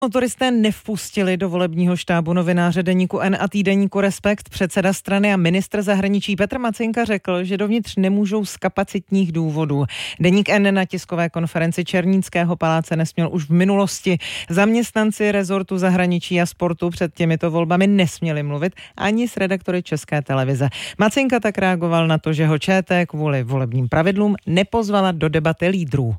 Motoristé nevpustili do volebního štábu novináře deníku N a týdeníku Respekt. Předseda strany a ministr zahraničí Petr Macinka řekl, že dovnitř nemůžou z kapacitních důvodů. Deník N na tiskové konferenci Černínského paláce nesměl už v minulosti. Zaměstnanci rezortu zahraničí a sportu před těmito volbami nesměli mluvit ani s redaktory České televize. Macinka tak reagoval na to, že ho ČT kvůli volebním pravidlům nepozvala do debaty lídrů.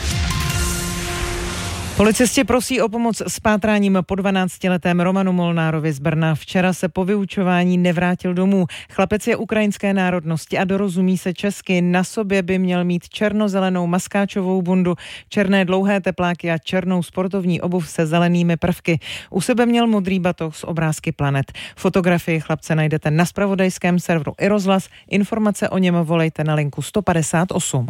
Policisti prosí o pomoc s pátráním po 12letém Romanu Molnárovi z Brna. Včera se po vyučování nevrátil domů. Chlapec je ukrajinské národnosti a dorozumí se česky. Na sobě by měl mít černozelenou maskáčovou bundu, černé dlouhé tepláky a černou sportovní obuv se zelenými prvky. U sebe měl modrý batoh s obrázky planet. Fotografii chlapce najdete na zpravodajském serveru iRozhlas. Informace o něm volejte na linku 158.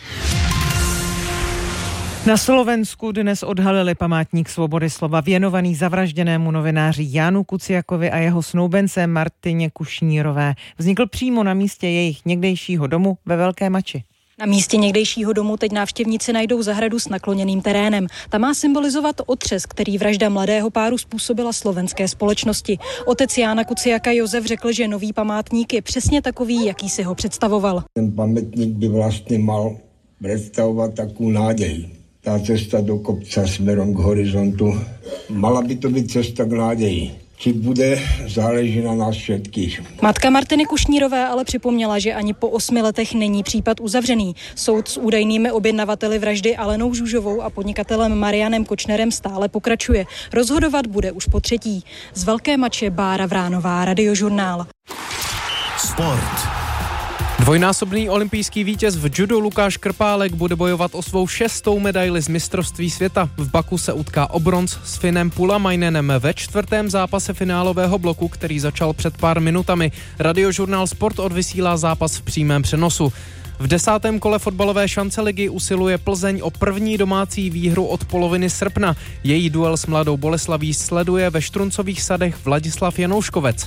Na Slovensku dnes odhalili památník svobody slova věnovaný zavražděnému novináři Jánu Kuciakovi a jeho snoubence Martině Kušnírové. Vznikl přímo na místě jejich někdejšího domu ve Velké Mači. Na místě někdejšího domu teď návštěvníci najdou zahradu s nakloněným terénem. Ta má symbolizovat otřes, který vražda mladého páru způsobila slovenské společnosti. Otec Jána Kuciaka Josef řekl, že nový památník je přesně takový, jaký si ho představoval. Ten pamätník by vlastně mal představovat takovou nádej. Tá cesta do kopca smerom k horizontu, mala by to být cesta k nádeji. Či bude, záleží na nás všetkých. Matka Martiny Kušnírové ale připomněla, že ani po 8 letech není případ uzavřený. Soud s údajnými objednavateli vraždy Alenou Žužovou a podnikatelem Marianem Kočnerem stále pokračuje. Rozhodovat bude už po třetí. Z Velké Mače Bára Vránová, Radiožurnál. Sport. Dvojnásobný olympijský vítěz v judu Lukáš Krpálek bude bojovat o svou 6. medaili z mistrovství světa. V Baku se utká o bronz s Finnem Pulamajnenem ve 4. zápase finálového bloku, který začal před pár minutami. Radiožurnál Sport odvysílá zápas v přímém přenosu. V 10. kole fotbalové šance ligy usiluje Plzeň o první domácí výhru od poloviny srpna. Její duel s Mladou Boleslaví sleduje ve Štruncových sadech Vladislav Janouškovec.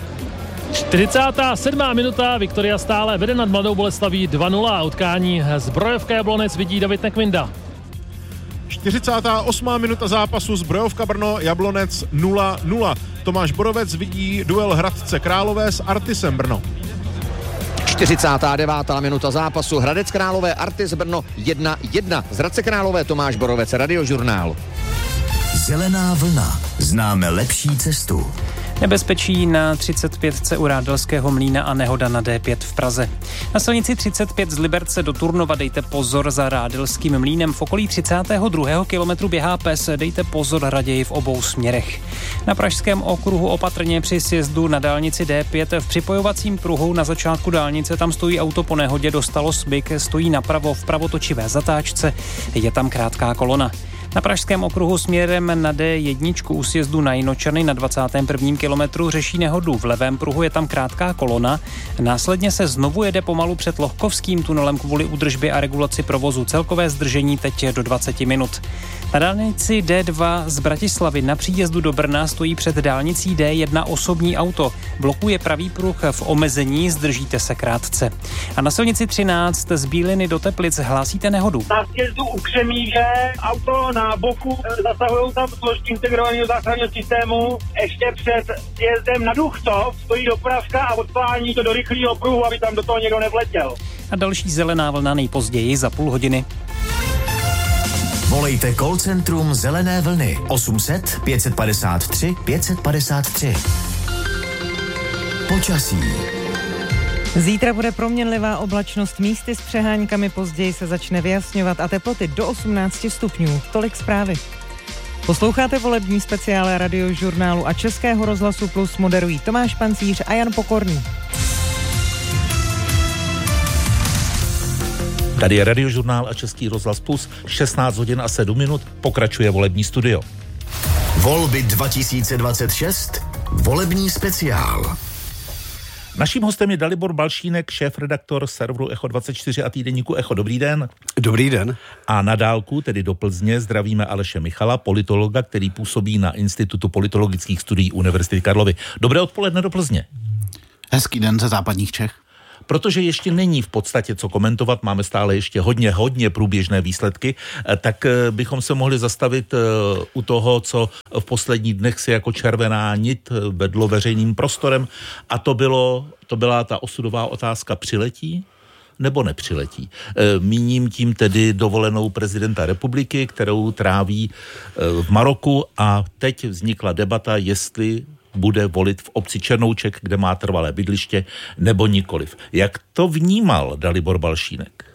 47. minuta, Viktoria stále vede nad Mladou Boleslaví 2-0. Utkání Zbrojovka Jablonec vidí David Nekvinda. 48. minuta zápasu Zbrojovka Brno Jablonec 0-0. Tomáš Borovec vidí duel Hradce Králové s Artisem Brno. 49. minuta zápasu Hradec Králové Artis Brno 1-1. Z Hradce Králové Tomáš Borovec, Radiožurnál. Zelená vlna. Známe lepší cestu. Nebezpečí na 35 u Rádelského mlýna a nehoda na D5 v Praze. Na silnici 35 z Liberce do Turnova dejte pozor za Rádelským mlýnem. V okolí 32. kilometru běhá pes, dejte pozor raději v obou směrech. Na Pražském okruhu opatrně při sjezdu na dálnici D5 v připojovacím pruhu na začátku dálnice tam stojí auto po nehodě, dostalo sbyk, stojí napravo v pravotočivé zatáčce, je tam krátká kolona. Na Pražském okruhu směrem na D1 u sjezdu na Jinočany na 21. kilometru řeší nehodu. V levém pruhu je tam krátká kolona. Následně se znovu jede pomalu před Lohkovským tunelem kvůli údržbě a regulaci provozu. Celkové zdržení teď je do 20 minut. Na dálnici D2 z Bratislavy na příjezdu do Brna stojí před dálnicí D1 osobní auto. Blokuje pravý pruh v omezení, zdržíte se krátce. A na silnici 13 z Bíliny do Teplic hlásíte nehodu. Na sjezdu u Křemíže auto na boku, zasahují tam složky integrovaného záchranného systému. Ještě před sjezdem na Duchtov stojí dopravka a odklání to do rychlého pruhu, aby tam do toho někdo nevletěl. A další zelená vlna nejpozději za půl hodiny. Volejte call centrum Zelené vlny 800 553 553. Počasí. Zítra bude proměnlivá oblačnost, místy s přeháňkami, později se začne vyjasňovat a teploty do 18 stupňů. Tolik zprávy. Posloucháte volební speciály Radiožurnálu a Českého rozhlasu Plus, moderují Tomáš Pancíř a Jan Pokorný. Tady je Radiožurnál a Český rozhlas Plus, 16 hodin a 7 minut, pokračuje volební studio. Volby 2026, volební speciál. Naším hostem je Dalibor Balšínek, šéfredaktor serveru Echo24 a týdeníku Echo. Dobrý den. Dobrý den. A na dálku, tedy do Plzně, zdravíme Aleše Michala, politologa, který působí na Institutu politologických studií Univerzity Karlovy. Dobré odpoledne do Plzně. Hezký den ze západních Čech. protože ještě není v podstatě co komentovat, máme stále ještě hodně průběžné výsledky, tak bychom se mohli zastavit u toho, co v posledních dnech se jako červená nit vedlo veřejným prostorem, a to byla ta osudová otázka: přiletí nebo nepřiletí. Míním tím tedy dovolenou prezidenta republiky, kterou tráví v Maroku, a teď vznikla debata, jestli bude volit v obci Černouček, kde má trvalé bydliště, nebo nikoliv. Jak to vnímal Dalibor Balšínek?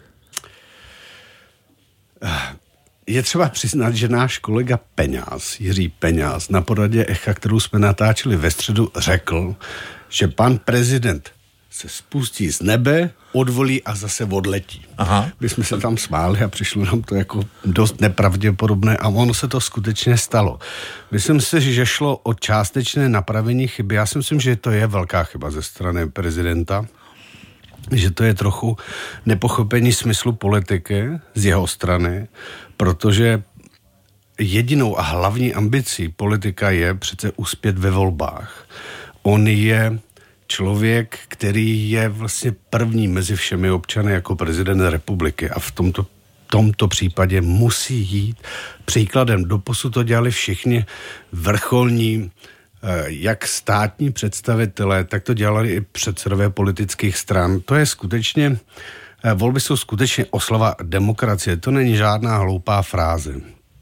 Je třeba přiznat, že náš kolega Jiří Peňáz, na poradě Echa, kterou jsme natáčeli ve středu, řekl, že pan prezident se spustí z nebe, odvolí a zase odletí. Aha. My jsme se tam smáli a přišlo nám to jako dost nepravděpodobné, a ono se to skutečně stalo. Myslím si, že šlo o částečné napravení chyby. Já si myslím, že to je velká chyba ze strany prezidenta, že to je trochu nepochopení smyslu politiky z jeho strany, protože jedinou a hlavní ambicí politika je přece uspět ve volbách. On je člověk, který je vlastně první mezi všemi občany jako prezident republiky, a v tomto případě musí jít příkladem. Doposud to dělali všichni vrcholní, jak státní představitelé, tak to dělali i předsedové politických stran. To je skutečně, volby jsou skutečně oslava demokracie, to není žádná hloupá fráze.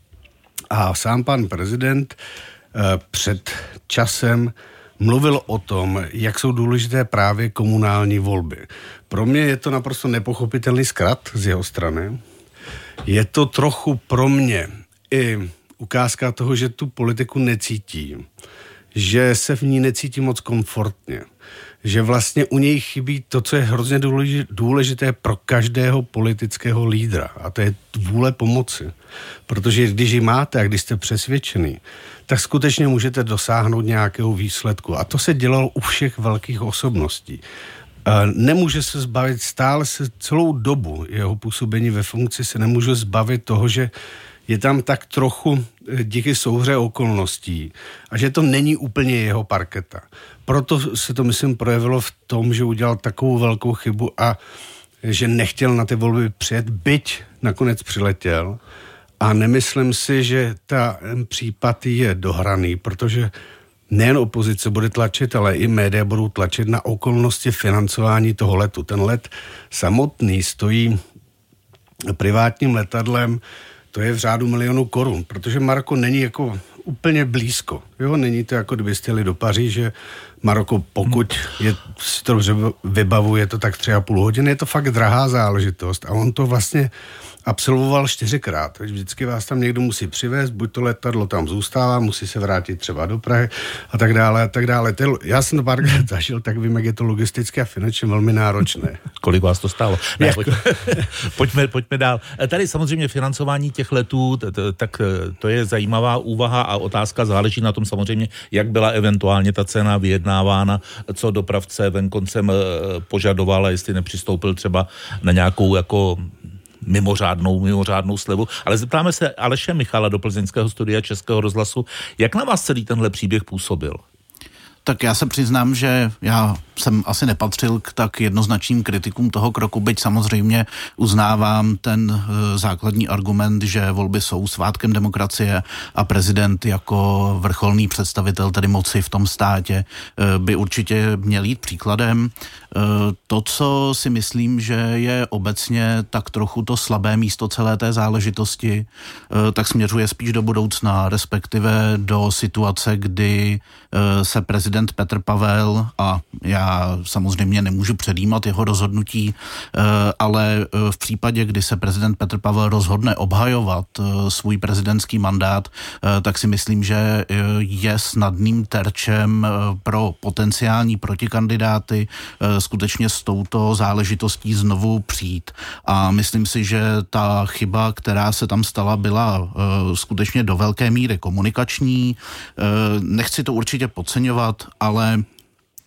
A sám pan prezident před časem mluvil o tom, jak jsou důležité právě komunální volby. Pro mě je to naprosto nepochopitelný zkrat z jeho strany. Je to trochu pro mě i ukázka toho, že tu politiku necítí, že se v ní necítí moc komfortně, že vlastně u něj chybí to, co je hrozně důležité pro každého politického lídra, a to je vůle pomoci. Protože když ji máte a když jste přesvědčený, tak skutečně můžete dosáhnout nějakého výsledku. A to se dělalo u všech velkých osobností. Nemůže se zbavit, stále se celou dobu jeho působení ve funkci se nemůže zbavit toho, že je tam tak trochu díky souhře okolností a že to není úplně jeho parketa. Proto se to, myslím, projevilo v tom, že udělal takovou velkou chybu a že nechtěl na ty volby přijet, byť nakonec přiletěl. A nemyslím si, že ten případ je dohraný, protože nejen opozice bude tlačit, ale i média budou tlačit na okolnosti financování toho letu. Ten let samotný stojí privátním letadlem, to je v řádu 1 milionu korun, protože Maroko není jako úplně blízko. Jo? Není to jako kdybyste jeli do Paříže. Maroko, pokud si to vybavuje, to tak 3,5 hodiny, je to fakt drahá záležitost, a on to vlastně absolvoval 4krát. Vždycky vás tam někdo musí přivést, buď to letadlo tam zůstává, musí se vrátit třeba do Prahy a tak dále a tak dále. Já jsem to párkrát zažil, tak vím, jak je to logisticky a finančně velmi náročné. Kolik vás to stálo? Ne, pojďme dál. Tady samozřejmě financování těch letů, tak to je zajímavá úvaha a otázka, záleží na tom samozřejmě, jak byla eventuálně ta cena vyjednávána, co dopravce venkoncem požadoval, jestli nepřistoupil třeba na nějakou jako mimořádnou slevu. Ale zeptáme se Aleše Michala do plzeňského studia Českého rozhlasu, jak na vás celý tenhle příběh působil? Tak já se přiznám, že já jsem asi nepatřil k tak jednoznačným kritikům toho kroku, byť samozřejmě uznávám ten základní argument, že volby jsou svátkem demokracie a prezident jako vrcholný představitel tedy moci v tom státě by určitě měl jít příkladem. To, co si myslím, že je obecně tak trochu to slabé místo celé té záležitosti, tak směřuje spíš do budoucna, respektive do situace, kdy se prezident Petr Pavel, a já samozřejmě nemůžu předjímat jeho rozhodnutí, ale v případě, kdy se prezident Petr Pavel rozhodne obhajovat svůj prezidentský mandát, tak si myslím, že je snadným terčem pro potenciální protikandidáty skutečně s touto záležitostí znovu přijít. A myslím si, že ta chyba, která se tam stala, byla skutečně do velké míry komunikační. Nechci to určitě podceňovat, ale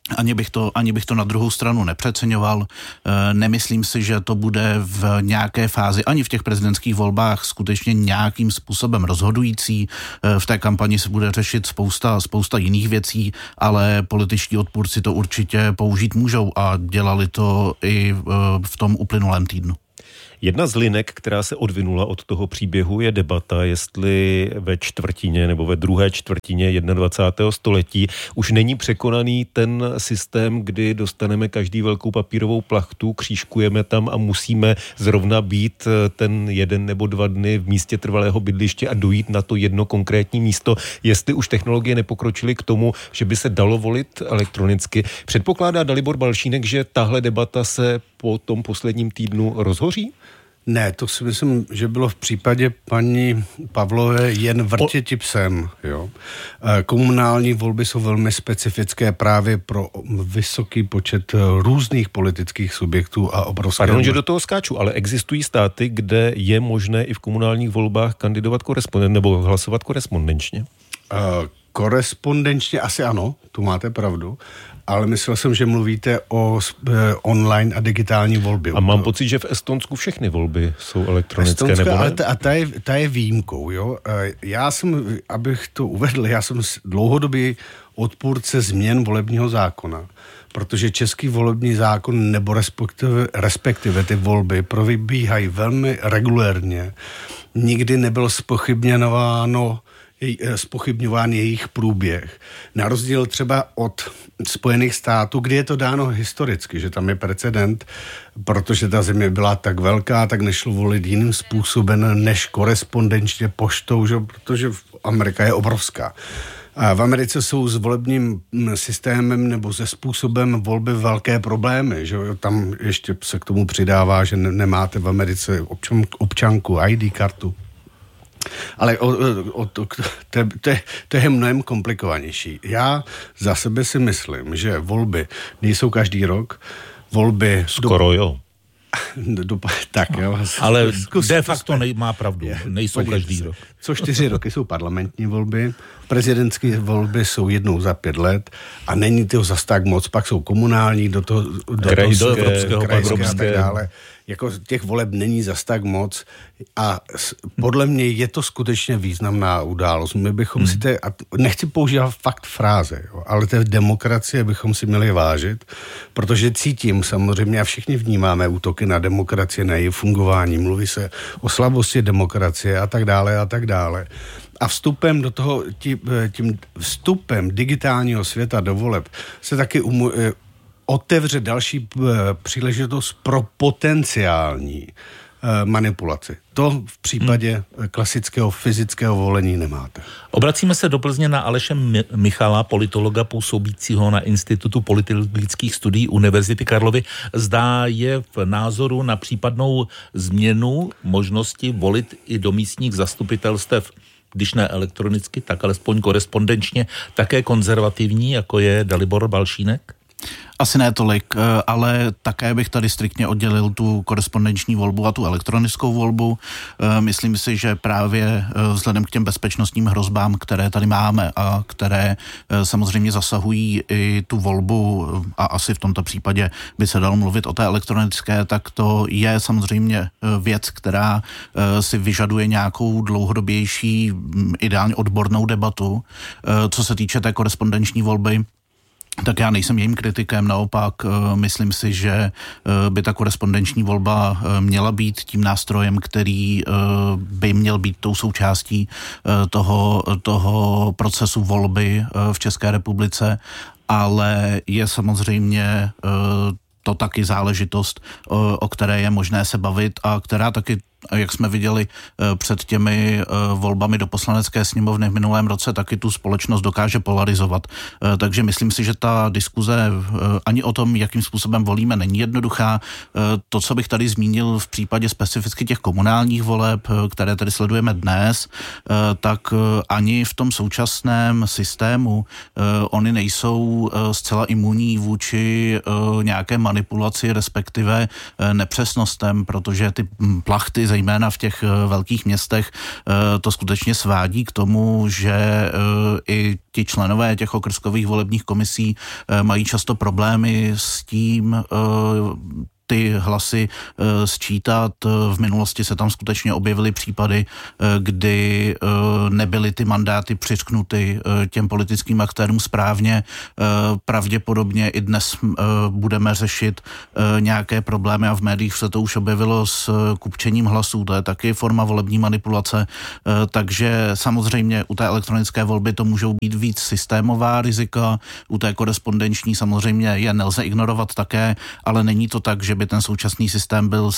Ani bych to na druhou stranu nepřeceňoval. Nemyslím si, že to bude v nějaké fázi, ani v těch prezidentských volbách skutečně nějakým způsobem rozhodující. V té kampani se bude řešit spousta jiných věcí, ale političtí odpůrci to určitě použít můžou a dělali to i v tom uplynulém týdnu. Jedna z linek, která se odvinula od toho příběhu, je debata, jestli ve čtvrtině nebo ve druhé čtvrtině 21. století už není překonaný ten systém, kdy dostaneme každý velkou papírovou plachtu, křížkujeme tam a musíme zrovna být ten 1 nebo 2 dny v místě trvalého bydliště a dojít na to jedno konkrétní místo, jestli už technologie nepokročily k tomu, že by se dalo volit elektronicky. Předpokládá Dalibor Balšínek, že tahle debata se po tom posledním týdnu rozhoří? Ne, to si myslím, že bylo v případě paní Pavlové jen vrtěti psem. Jo. Komunální volby jsou velmi specifické právě pro vysoký počet různých politických subjektů a obrovské... Pardon, že do toho skáču, ale existují státy, kde je možné i v komunálních volbách kandidovat nebo hlasovat korespondenčně? Korespondenčně asi ano, tu máte pravdu, ale myslel jsem, že mluvíte o online a digitální volbě. A mám pocit, že v Estonsku všechny volby jsou elektronické, nebo ne? Ale ta je výjimkou, jo. Já jsem, abych to uvedl, já jsem dlouhodobý odpůrce změn volebního zákona, protože český volební zákon nebo respektive ty volby probíhají velmi regulérně. Nikdy nebyl zpochybňován jejich průběh. Na rozdíl třeba od Spojených států, kdy je to dáno historicky, že tam je precedent, protože ta země byla tak velká, tak nešlo volit jiným způsobem než korespondenčně poštou, že? Protože Amerika je obrovská. A v Americe jsou s volebním systémem nebo se způsobem volby velké problémy, že tam ještě se k tomu přidává, že nemáte v Americe občanku, ID kartu. Ale to je mnohem komplikovanější. Já za sebe si myslím, že volby nejsou každý rok. Volby... Skoro jo. Tak, jo. Ale de facto má pravdu. Nejsou každý rok. Co 4 roky jsou parlamentní volby, prezidentské volby jsou jednou za 5 let a není to zas tak moc, pak jsou komunální, do evropského a tak dále. Jako těch voleb není zas tak moc a podle mě je to skutečně významná událost. My bychom si nechci používat fakt fráze, jo, ale té demokracie bychom si měli vážit, protože cítím samozřejmě a všichni vnímáme útoky na demokracii, na její fungování. Mluví se o slabosti demokracie a tak dále a tak dále. A vstupem do toho, tím vstupem digitálního světa do voleb se taky otevře další příležitost pro potenciální manipulaci. To v případě klasického fyzického volení nemáte. Obracíme se do Plzně na Aleše Michala, politologa působícího na Institutu politických studií Univerzity Karlovy. Zdá je v názoru na případnou změnu možnosti volit i do místních zastupitelstev, když ne elektronicky, tak alespoň korespondenčně, také konzervativní, jako je Dalibor Balšínek? Asi ne tolik, ale také bych tady striktně oddělil tu korespondenční volbu a tu elektronickou volbu. Myslím si, že právě vzhledem k těm bezpečnostním hrozbám, které tady máme a které samozřejmě zasahují i tu volbu a asi v tomto případě by se dalo mluvit o té elektronické, tak to je samozřejmě věc, která si vyžaduje nějakou dlouhodobější, ideálně odbornou debatu. Co se týče té korespondenční volby, tak já nejsem jejím kritikem, naopak myslím si, že by ta korespondenční volba měla být tím nástrojem, který by měl být tou součástí toho procesu volby v České republice, ale je samozřejmě to taky záležitost, o které je možné se bavit a která taky, jak jsme viděli před těmi volbami do Poslanecké sněmovny v minulém roce, taky tu společnost dokáže polarizovat. Takže myslím si, že ta diskuze ani o tom, jakým způsobem volíme, není jednoduchá. To, co bych tady zmínil v případě specificky těch komunálních voleb, které tady sledujeme dnes, tak ani v tom současném systému oni nejsou zcela imunní vůči nějaké manipulaci, respektive nepřesnostem, protože ty plachty zejména v těch velkých městech to skutečně svádí k tomu, že i ti členové těch okrskových volebních komisí mají často problémy s tím, ty hlasy sčítat. V minulosti se tam skutečně objevily případy, kdy nebyly ty mandáty přiřknuty těm politickým aktérům správně. Pravděpodobně i dnes budeme řešit nějaké problémy a v médiích se to už objevilo s kupčením hlasů. To je taky forma volební manipulace. Takže samozřejmě u té elektronické volby to můžou být víc systémová rizika. U té korespondenční samozřejmě je nelze ignorovat také, ale není to tak, že by ten současný systém byl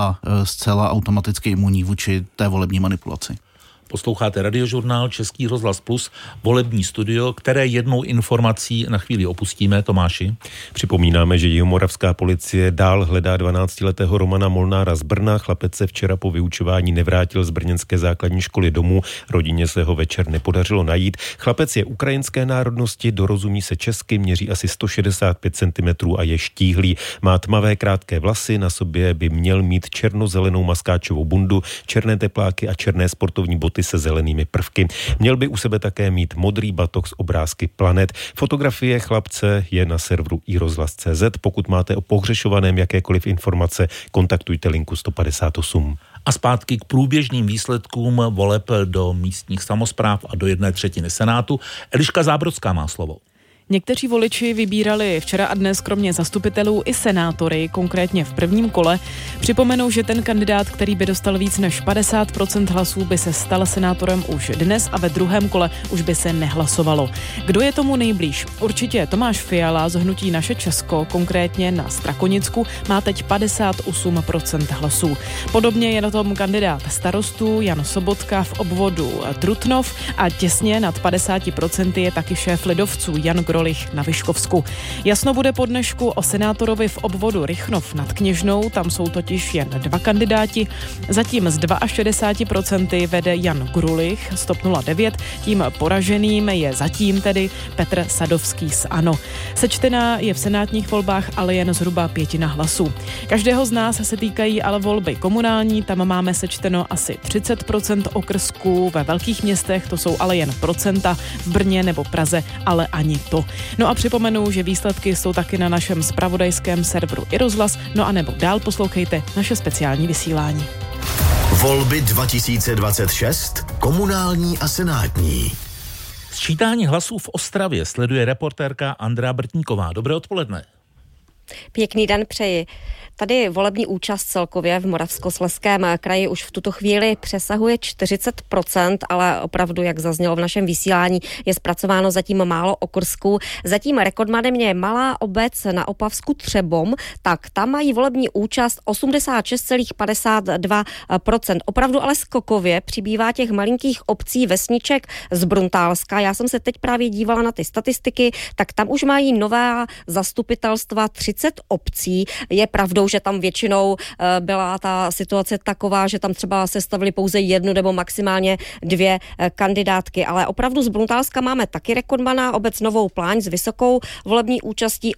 zcela automaticky imunní vůči té volební manipulaci. Posloucháte Radiožurnál, Český rozhlas Plus, volební studio, které jednou informací na chvíli opustíme. Tomáši. Připomínáme, že jihomoravská policie dál hledá 12letého Romana Molnára z Brna. Chlapec se včera po vyučování nevrátil z brněnské základní školy domů. Rodině se ho večer nepodařilo najít. Chlapec je ukrajinské národnosti, dorozumí se česky, měří asi 165 cm a je štíhlý. Má tmavé krátké vlasy, na sobě by měl mít černozelenou maskáčovou bundu, černé tepláky a černé sportovní boty se zelenými prvky. Měl by u sebe také mít modrý batoh s obrázky planet. Fotografie chlapce je na serveru iRozhlas.cz. Pokud máte o pohřešovaném jakékoliv informace, kontaktujte linku 158. A zpátky k průběžným výsledkům voleb do místních samospráv a do 1/3 Senátu. Eliška Zábrodská má slovo. Někteří voliči vybírali včera a dnes kromě zastupitelů i senátory, konkrétně v prvním kole. Připomenou, že ten kandidát, který by dostal víc než 50% hlasů, by se stal senátorem už dnes a ve druhém kole už by se nehlasovalo. Kdo je tomu nejblíž? Určitě Tomáš Fiala z hnutí Naše Česko, konkrétně na Strakonicku, má teď 58% hlasů. Podobně je na tom kandidát starostů Jan Sobotka v obvodu Trutnov a těsně nad 50% je taky šéf lidovců Jan Grolich na Vyškovsku. Jasno bude po dnešku o senátorovi v obvodu Rychnov nad Kněžnou, tam jsou totiž jen 2 kandidáti. Zatím z 62% vede Jan Grulich z TOP 09, tím poraženým je zatím tedy Petr Sadovský z ANO. Sečtená je v senátních volbách ale jen zhruba 1/5 hlasů. Každého z nás se týkají ale volby komunální, tam máme sečteno asi 30% okrsků, ve velkých městech to jsou ale jen procenta, v Brně nebo Praze ale ani to. No a připomenu, že výsledky jsou taky na našem zpravodajském serveru iRozhlas, no a nebo dál poslouchejte naše speciální vysílání. Volby 2026, komunální a senátní. Sčítání hlasů v Ostravě sleduje reportérka Andrea Brtníková. Dobré odpoledne. Pěkný den přeji. Tady volební účast celkově v Moravskoslezském kraji už v tuto chvíli přesahuje 40%, ale opravdu, jak zaznělo v našem vysílání, je zpracováno zatím málo okrsků. Zatím rekordmanem je malá obec na Opavsku Třebom, tak tam mají volební účast 86,52%. Opravdu ale skokově přibývá těch malinkých obcí, vesniček z Bruntálska. Já jsem se teď právě dívala na ty statistiky, tak tam už mají nová zastupitelstva 30 obcí. Je pravdou, že tam většinou byla ta situace taková, že tam třeba sestavili pouze 1 nebo maximálně 2 kandidátky, ale opravdu z Bruntálska máme taky rekordmaná obec Novou Pláň s vysokou volební účastí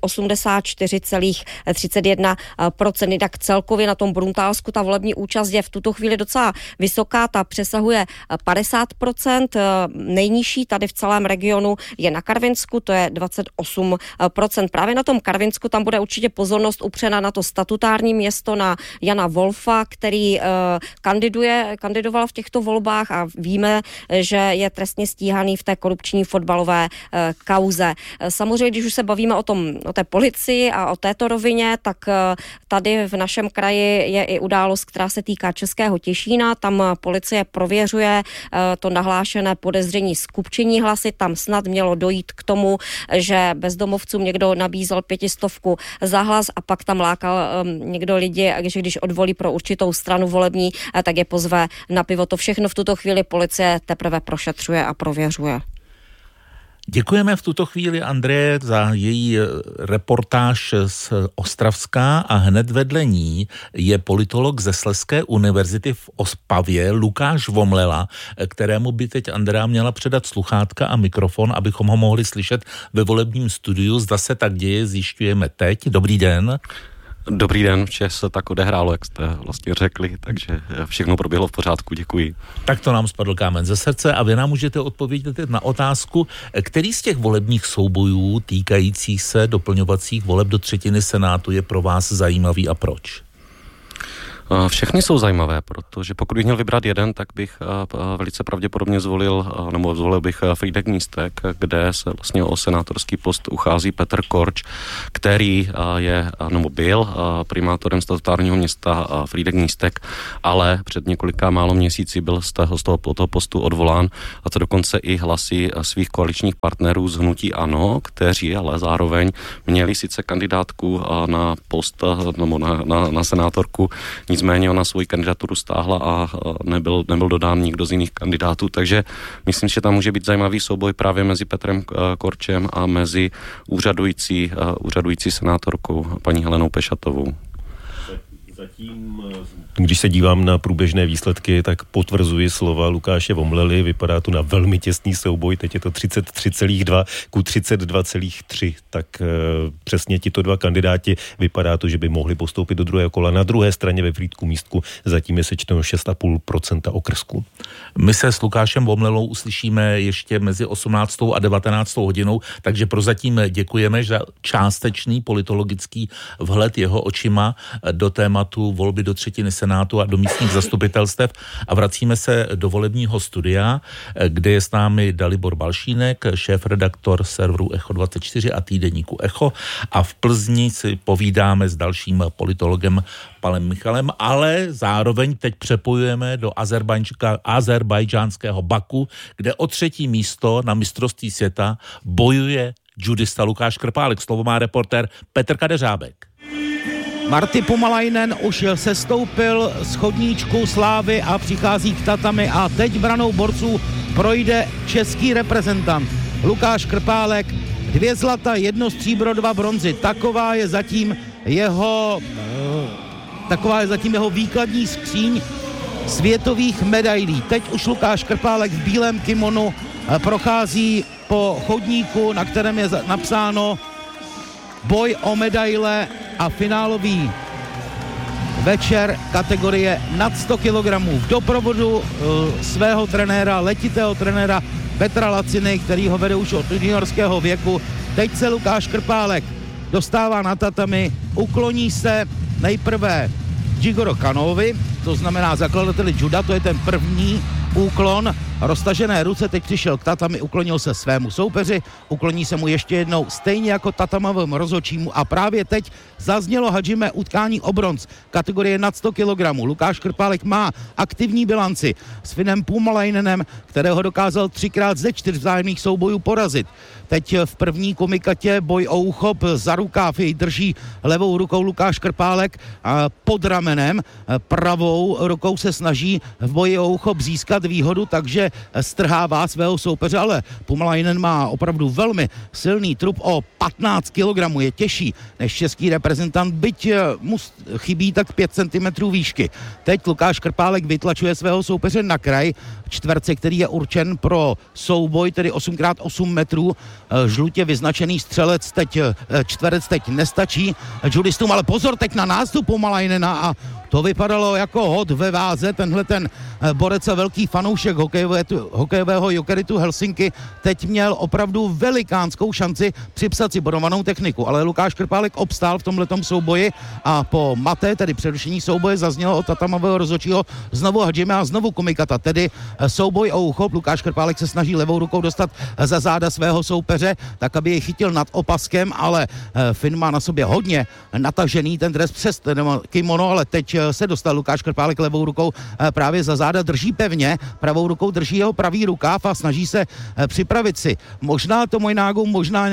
84,31%. Tak celkově na tom Bruntálsku ta volební účast je v tuto chvíli docela vysoká, ta přesahuje 50%. Nejnižší tady v celém regionu je na Karvinsku, to je 28%. Právě na tom Karvinsku tam bude určitě pozornost upřena na to statutární město, na Jana Wolfa, který kandidoval v těchto volbách a víme, že je trestně stíhaný v té korupční fotbalové kauze. Samozřejmě, když už se bavíme o té policii a o této rovině, tak tady v našem kraji je i událost, která se týká Českého Těšína. Tam policie prověřuje to nahlášené podezření z kupčení hlasy. Tam snad mělo dojít k tomu, že bezdomovcům někdo nabízel 500 za hlas a pak tam lákal někdo lidi, že když odvolí pro určitou stranu volební, tak je pozve na pivo. To všechno v tuto chvíli policie teprve prošetřuje a prověřuje. Děkujeme v tuto chvíli Andreje za její reportáž z Ostravska a hned vedle ní je politolog ze Slezské univerzity v Opavě Lukáš Vomlela, kterému by teď Andrea měla předat sluchátka a mikrofon, abychom ho mohli slyšet ve volebním studiu. Zda se tak děje, zjišťujeme teď. Dobrý den. Dobrý den, vše se tak odehrálo, jak jste vlastně řekli, takže všechno proběhlo v pořádku, děkuji. Tak to nám spadl kámen ze srdce a vy nám můžete odpovědět na otázku, který z těch volebních soubojů týkajících se doplňovacích voleb do třetiny Senátu je pro vás zajímavý a proč? Všechny jsou zajímavé, protože pokud bych měl vybrat jeden, tak bych velice pravděpodobně zvolil bych Frýdek-Místek, kde se vlastně o senátorský post uchází Petr Korč, který byl primátorem statutárního města Frýdek-Místek, ale před několika málo měsíci byl z toho postu odvolán, a to dokonce i hlasy svých koaličních partnerů z hnutí ANO, kteří ale zároveň měli sice kandidátku na post nebo na senátorku, nicméně ona svoji kandidaturu stáhla a nebyl dodán nikdo z jiných kandidátů, takže myslím, že tam může být zajímavý souboj právě mezi Petrem Korčem a mezi úřadující senátorkou paní Helenou Pešatovou. Zatím, když se dívám na průběžné výsledky, tak potvrzuji slova Lukáše Vomlely, vypadá to na velmi těsný souboj, teď je to 33,2 ku 32,3, tak přesně tito dva kandidáti, vypadá to, že by mohli postoupit do druhého kola. Na druhé straně ve Frýdku-Místku zatím je sečteno 6,5% okrsku. My se s Lukášem Vomlelou uslyšíme ještě mezi 18. a 19. hodinou, takže prozatím děkujeme za částečný politologický vhled jeho očima do tématu volby do třetiny Senátu a do místních zastupitelstev a vracíme se do volebního studia, kde je s námi Dalibor Balšínek, šéf-redaktor serveru Echo24 a týdeníku Echo, a v Plzni si povídáme s dalším politologem Palem Michalem, ale zároveň teď přepojujeme do azerbajdžánského Baku, kde o třetí místo na mistrovství světa bojuje judista Lukáš Krpálek. Slovo má reportér Petr Kadeřábek. Marty Pumalajnen už sestoupil z chodníčku slávy a přichází k tatami a teď branou borců projde český reprezentant Lukáš Krpálek. 2 zlata, 1 stříbro, 2 bronzy. Taková je zatím jeho výkladní skříň světových medailí. Teď už Lukáš Krpálek v bílém kimonu prochází po chodníku, na kterém je napsáno boj o medaile a finálový večer kategorie nad 100 kg v doprovodu svého trenéra, letitého trenéra Petra Laciny, který ho vede už od juniorského věku. Teď se Lukáš Krpálek dostává na tatami, ukloní se nejprve Gigoro Kanovi, to znamená zakladateli juda, to je ten první úklon. Roztažené ruce, teď přišel k tatami, uklonil se svému soupeři, ukloní se mu ještě jednou, stejně jako tatamavému rozhodčímu, a právě teď zaznělo hadžime utkání o bronz kategorie nad 100 kg. Lukáš Krpálek má aktivní bilanci s Finem Pumalajnenem, kterého dokázal 3krát ze 4 vzájemných soubojů porazit. Teď v první komikatě boj o úchop, za rukáv jej drží levou rukou Lukáš Krpálek a pod ramenem, pravou rukou se snaží v boji o úchop získat výhodu, takže strhává svého soupeře, ale Pumalajnen má opravdu velmi silný trup, o 15 kg je těžší než český reprezentant, byť mu chybí tak 5 cm výšky. Teď Lukáš Krpálek vytlačuje svého soupeře na kraj čtverce, který je určen pro souboj, tedy 8x8 metrů. Žlutě vyznačený střelec čtverec teď nestačí judistům, ale pozor teď na nástup Pumalajnena a to vypadalo jako hod ve váze. Tenhle ten borec a velký fanoušek hokejového Jokeritu Helsinki teď měl opravdu velikánskou šanci připsat si bodovanou techniku, ale Lukáš Krpálek obstál v tomhletom souboji a po maté, tedy přerušení souboje, zaznělo od tatamového rozhodčího znovu hadžime a znovu komikata, tedy souboj o úchop. Lukáš Krpálek se snaží levou rukou dostat za záda svého soupeře, tak aby jej chytil nad opaskem, ale Fin má na sobě hodně natažený ten dres přes kimono, ale teď se dostal Lukáš Krpálek levou rukou právě za záda, drží pevně, pravou rukou drží jeho pravý rukáv a snaží se připravit si možná to Mojnágu, možná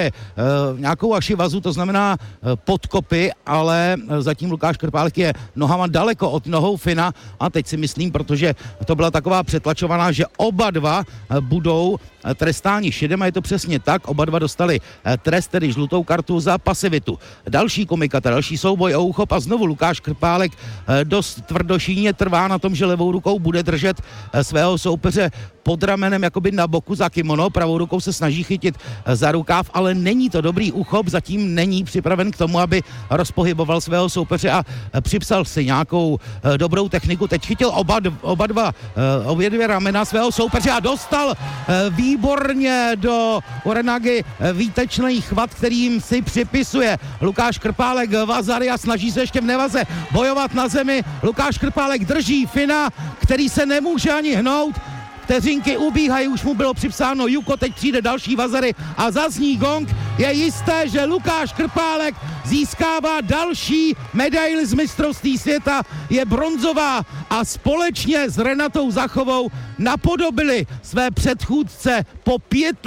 nějakou ašivazu, to znamená podkopy, ale zatím Lukáš Krpálek je nohama daleko od nohou Fina a teď si myslím, protože to byla taková přetlačovaná, že oba dva budou trestáni šedem a je to přesně tak, oba dva dostali trest, tedy žlutou kartu za pasivitu. Další komikata, další souboj o úchop a znovu Lukáš Krpálek dost tvrdošíjně trvá na tom, že levou rukou bude držet svého soupeře pod ramenem, jakoby na boku za kimono, pravou rukou se snaží chytit za rukáv, ale není to dobrý úchop, zatím není připraven k tomu, aby rozpohyboval svého soupeře a připsal si nějakou dobrou techniku. Teď chytil obě dvě ramena svého soupeře a dostal výborně do Urenagy výtečný chvat, kterým si připisuje Lukáš Krpálek vazary a snaží se ještě v nevaze bojovat na zemi. Lukáš Krpálek drží Fina, který se nemůže ani hnout. Vteřinky ubíhají, už mu bylo připsáno Juko, teď přijde další vazary a zazní gong. Je jisté, že Lukáš Krpálek získává další medaili z mistrovství světa, je bronzová a společně s Renatou Zachovou napodobili své předchůdce. Po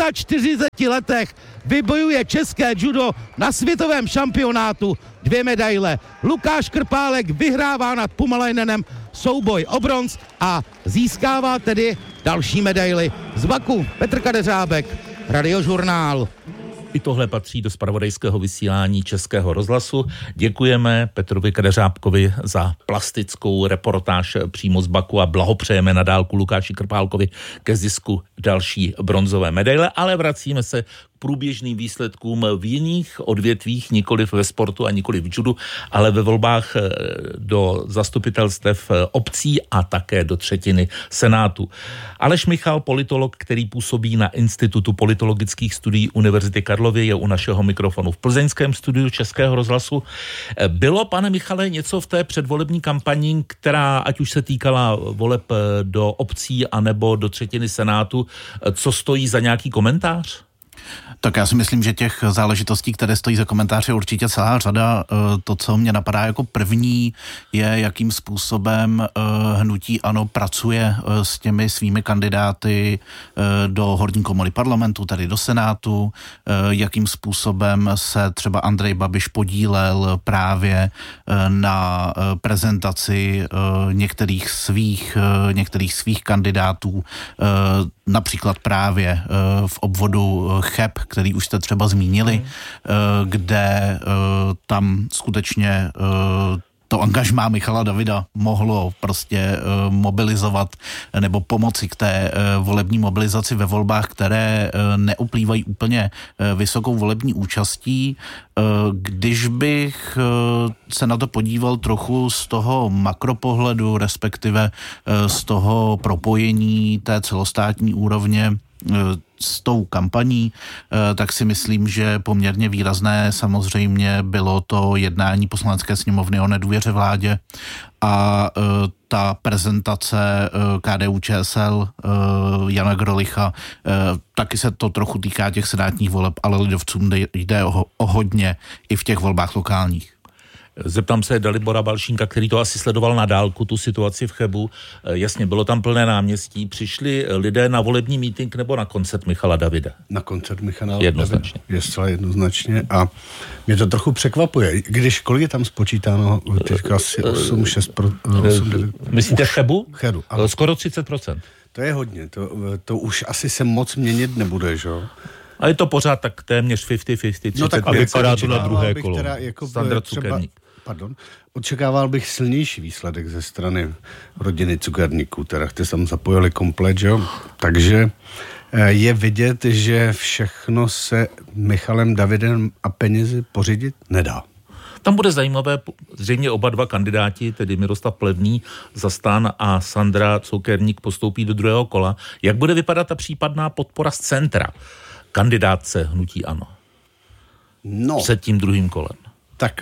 45 letech vybojuje české judo na světovém šampionátu 2 medaile. Lukáš Krpálek vyhrává nad Pumalajnenem souboj o bronz a získává tedy další medaily. Z Baku Petr Kadeřábek, Radiožurnál. I tohle patří do zpravodajského vysílání Českého rozhlasu. Děkujeme Petrovi Kadeřábkovi za plastickou reportáž přímo z Baku a blahopřejeme na dálku Lukáši Krpálkovi ke zisku další bronzové medaile, ale vracíme se průběžným výsledkům v jiných odvětvích, nikoliv ve sportu a nikoliv v judu, ale ve volbách do zastupitelstev obcí a také do 1/3 Senátu. Aleš Michal, politolog, který působí na Institutu politologických studií Univerzity Karlovy, je u našeho mikrofonu v plzeňském studiu Českého rozhlasu. Bylo, pane Michale, něco v té předvolební kampani, která ať už se týkala voleb do obcí anebo do 1/3 Senátu, co stojí za nějaký komentář? Tak já si myslím, že těch záležitostí, které stojí za komentář, je určitě celá řada. To, co mě napadá jako první, je, jakým způsobem hnutí ANO pracuje s těmi svými kandidáty do horní komory parlamentu, tedy do Senátu, jakým způsobem se třeba Andrej Babiš podílel právě na prezentaci některých svých kandidátů, například právě v obvodu Cheb, který už jste třeba zmínili, kde tam skutečně to angažmá Michala Davida mohlo prostě mobilizovat nebo pomoci k té volební mobilizaci ve volbách, které neuplývají úplně vysokou volební účastí. Když bych se na to podíval trochu z toho makropohledu, respektive z toho propojení té celostátní úrovně s tou kampaní, tak si myslím, že poměrně výrazné samozřejmě bylo to jednání Poslanecké sněmovny o nedůvěře vládě a ta prezentace KDU-ČSL Jana Grolicha, taky se to trochu týká těch senátních voleb, ale lidovcům jde o hodně i v těch volbách lokálních. Zeptám se Dalibora Balšínka, který to asi sledoval na dálku, tu situaci v Chebu. Jasně, bylo tam plné náměstí. Přišli lidé na volební mítink nebo na koncert Michala Davida? Na koncert Michala jednoznačně. Davida. Je zcela jednoznačně a mě to trochu překvapuje. Když kolik je tam spočítáno? Teďka asi 8-9. Myslíte Chebu? Chebu. Skoro 30%. To je hodně. To už asi se moc měnit nebude, že jo? A je to pořád tak téměř 50-50. No tak a vypadá to na druhé kolo. Sandra Cukerník. Očekával bych silnější výsledek ze strany rodiny Cukerníků, teda ty tam zapojili komplet, jo? Takže je vidět, že všechno se Michalem Davidem a penězi pořídit nedá. Tam bude zajímavé, zřejmě oba dva kandidáti, tedy Miroslav Plevný za STAN a Sandra Cukerník postoupí do druhého kola. Jak bude vypadat ta případná podpora z centra kandidátce hnutí ANO? Před tím druhým kolem. Tak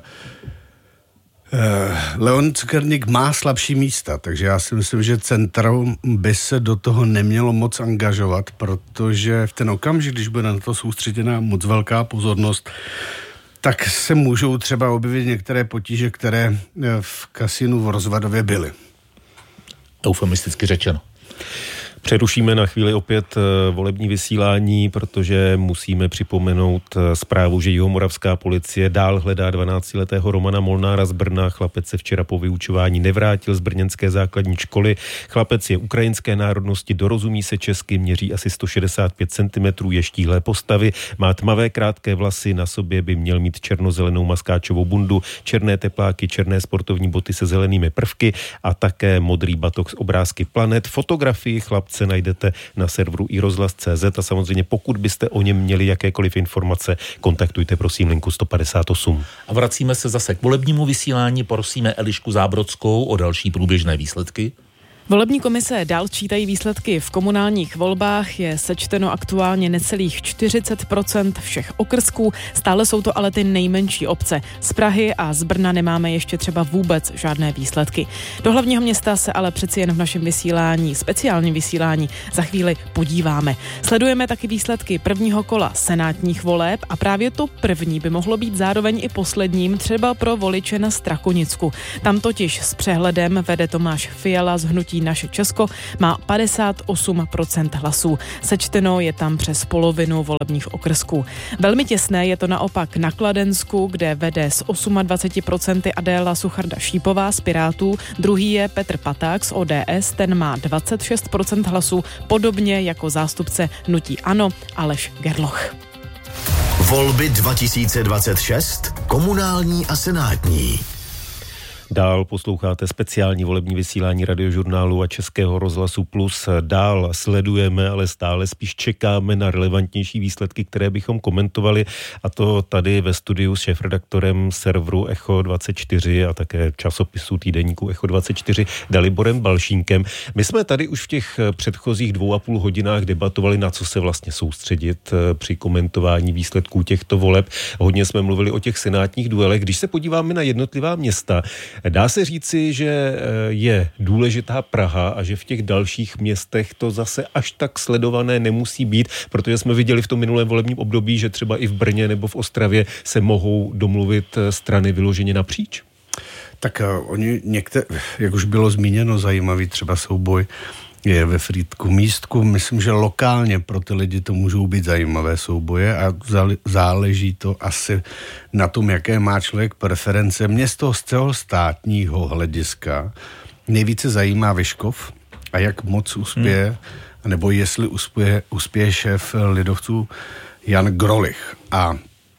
Leon Cukerník má slabší místa, takže já si myslím, že centrum by se do toho nemělo moc angažovat, protože v ten okamžik, když bude na to soustředěná moc velká pozornost, tak se můžou třeba objevit některé potíže, které v kasinu v Rozvadově byly. Eufemisticky řečeno. Přerušíme na chvíli opět volební vysílání, protože musíme připomenout zprávu, že jihomoravská policie dál hledá 12letého Romana Molnára z Brna. Chlapec se včera po vyučování nevrátil z brněnské základní školy. Chlapec je ukrajinské národnosti, dorozumí se česky, měří asi 165 cm, je štíhlé postavy, má tmavé krátké vlasy, na sobě by měl mít černozelenou maskáčovou bundu, černé tepláky, černé sportovní boty se zelenými prvky a také modrý batok s obrázky planet. Fotografii chlapce krátce najdete na serveru iRozhlas.cz a samozřejmě pokud byste o něm měli jakékoliv informace, kontaktujte prosím linku 158. A vracíme se zase k volebnímu vysílání, prosíme Elišku Zábrodskou o další průběžné výsledky. Volební komise dál čítají výsledky v komunálních volbách, je sečteno aktuálně necelých 40% všech okrsků, stále jsou to ale ty nejmenší obce. Z Prahy a z Brna nemáme ještě třeba vůbec žádné výsledky. Do hlavního města se ale přeci jen v našem vysílání, speciálním vysílání, za chvíli podíváme. Sledujeme taky výsledky prvního kola senátních voleb a právě to první by mohlo být zároveň i posledním třeba pro voliče na Strakonicku. Tam totiž s přehledem vede Tomáš Fiala z hnutí Naše Česko, má 58% hlasů. Sečteno je tam přes polovinu volebních okrsků. Velmi těsné je to naopak na Kladensku, kde vede s 28% Adéla Sucharda-Šípová z Pirátů, druhý je Petr Paták z ODS, ten má 26% hlasů, podobně jako zástupce hnutí ANO Aleš Gerloch. Volby 2026, komunální a senátní. Dál posloucháte speciální volební vysílání Radiožurnálu a Českého rozhlasu Plus. Dál sledujeme, ale stále spíš čekáme na relevantnější výsledky, které bychom komentovali, a to tady ve studiu s šéfredaktorem serveru Echo 24 a také časopisu týdeníku Echo 24 Daliborem Balšínkem. My jsme tady už v těch předchozích 2,5 hodinách debatovali, na co se vlastně soustředit při komentování výsledků těchto voleb. Hodně jsme mluvili o těch senátních duelech. Když se podíváme na jednotlivá města, dá se říci, že je důležitá Praha a že v těch dalších městech to zase až tak sledované nemusí být, protože jsme viděli v tom minulém volebním období, že třeba i v Brně nebo v Ostravě se mohou domluvit strany vyloženě napříč? Tak oni některé, jak už bylo zmíněno, zajímavý třeba souboj je ve Frýdku Místku. Myslím, že lokálně pro ty lidi to můžou být zajímavé souboje a záleží to asi na tom, jaké má člověk preference. Město z celostátního hlediska nejvíce zajímá Vyškov a jak moc uspěje, nebo jestli uspěje šéf lidovců Jan Grolich. A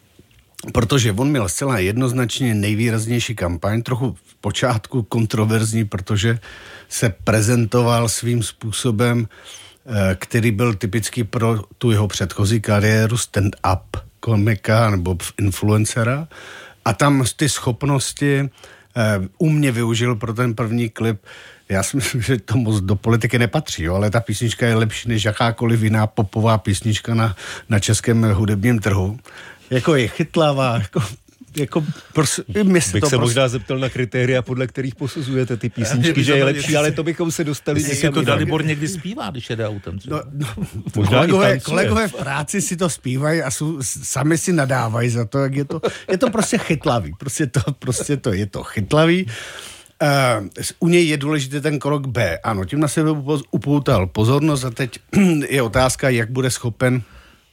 protože on měl zcela jednoznačně nejvýraznější kampaň, trochu v počátku kontroverzní, protože se prezentoval svým způsobem, který byl typický pro tu jeho předchozí kariéru stand-up komika nebo influencera. A tam ty schopnosti umně využil pro ten první klip. Já si myslím, že to moc do politiky nepatří, jo, ale ta písnička je lepší než jakákoliv jiná popová písnička na českém hudebním trhu. Jako je chytlavá, jako bych se možná zeptal na kritéria, podle kterých posuzujete ty písničky, že je lepší, ale to bychom se dostali někam. Jestli to Dalibor někdy zpívá, když jede autem. Možná kolegové v práci si to zpívají a sami si nadávají za to, jak je to prostě chytlavý. Je to chytlavý. U něj je důležitý ten krok B. Ano, tím na sebe upoutal pozornost a teď je otázka, jak bude schopen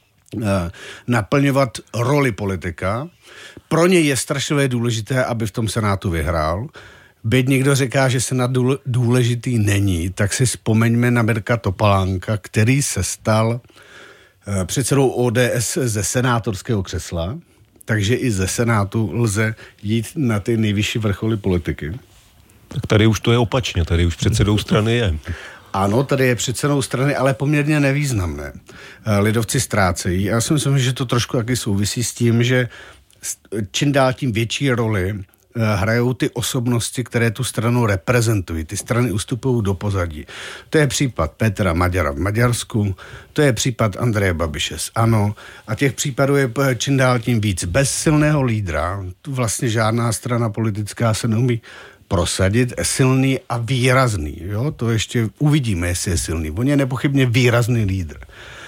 naplňovat roli politika. Pro něj je strašně důležité, aby v tom Senátu vyhrál. Byť někdo říká, že Senát důležitý není, tak si vzpomeňme na Mirka Topolánka, který se stal předsedou ODS ze senátorského křesla, takže i ze Senátu lze jít na ty nejvyšší vrcholy politiky. Tak tady už to je opačně, tady už předsedou strany je. Ano, tady je předsedou strany, ale poměrně nevýznamné. Lidovci ztrácejí. Já si myslím, že to trošku taky souvisí s tím, že čím dál tím větší roli hrajou ty osobnosti, které tu stranu reprezentují. Ty strany ustupují do pozadí. To je případ Petra Maďara v Maďarsku, to je případ Andreje Babiše z ANO a těch případů je čím dál tím víc. Bez silného lídra tu vlastně žádná strana politická se neumí prosadit, silný a výrazný. Jo? To ještě uvidíme, jestli je silný. On je nepochybně výrazný lídr.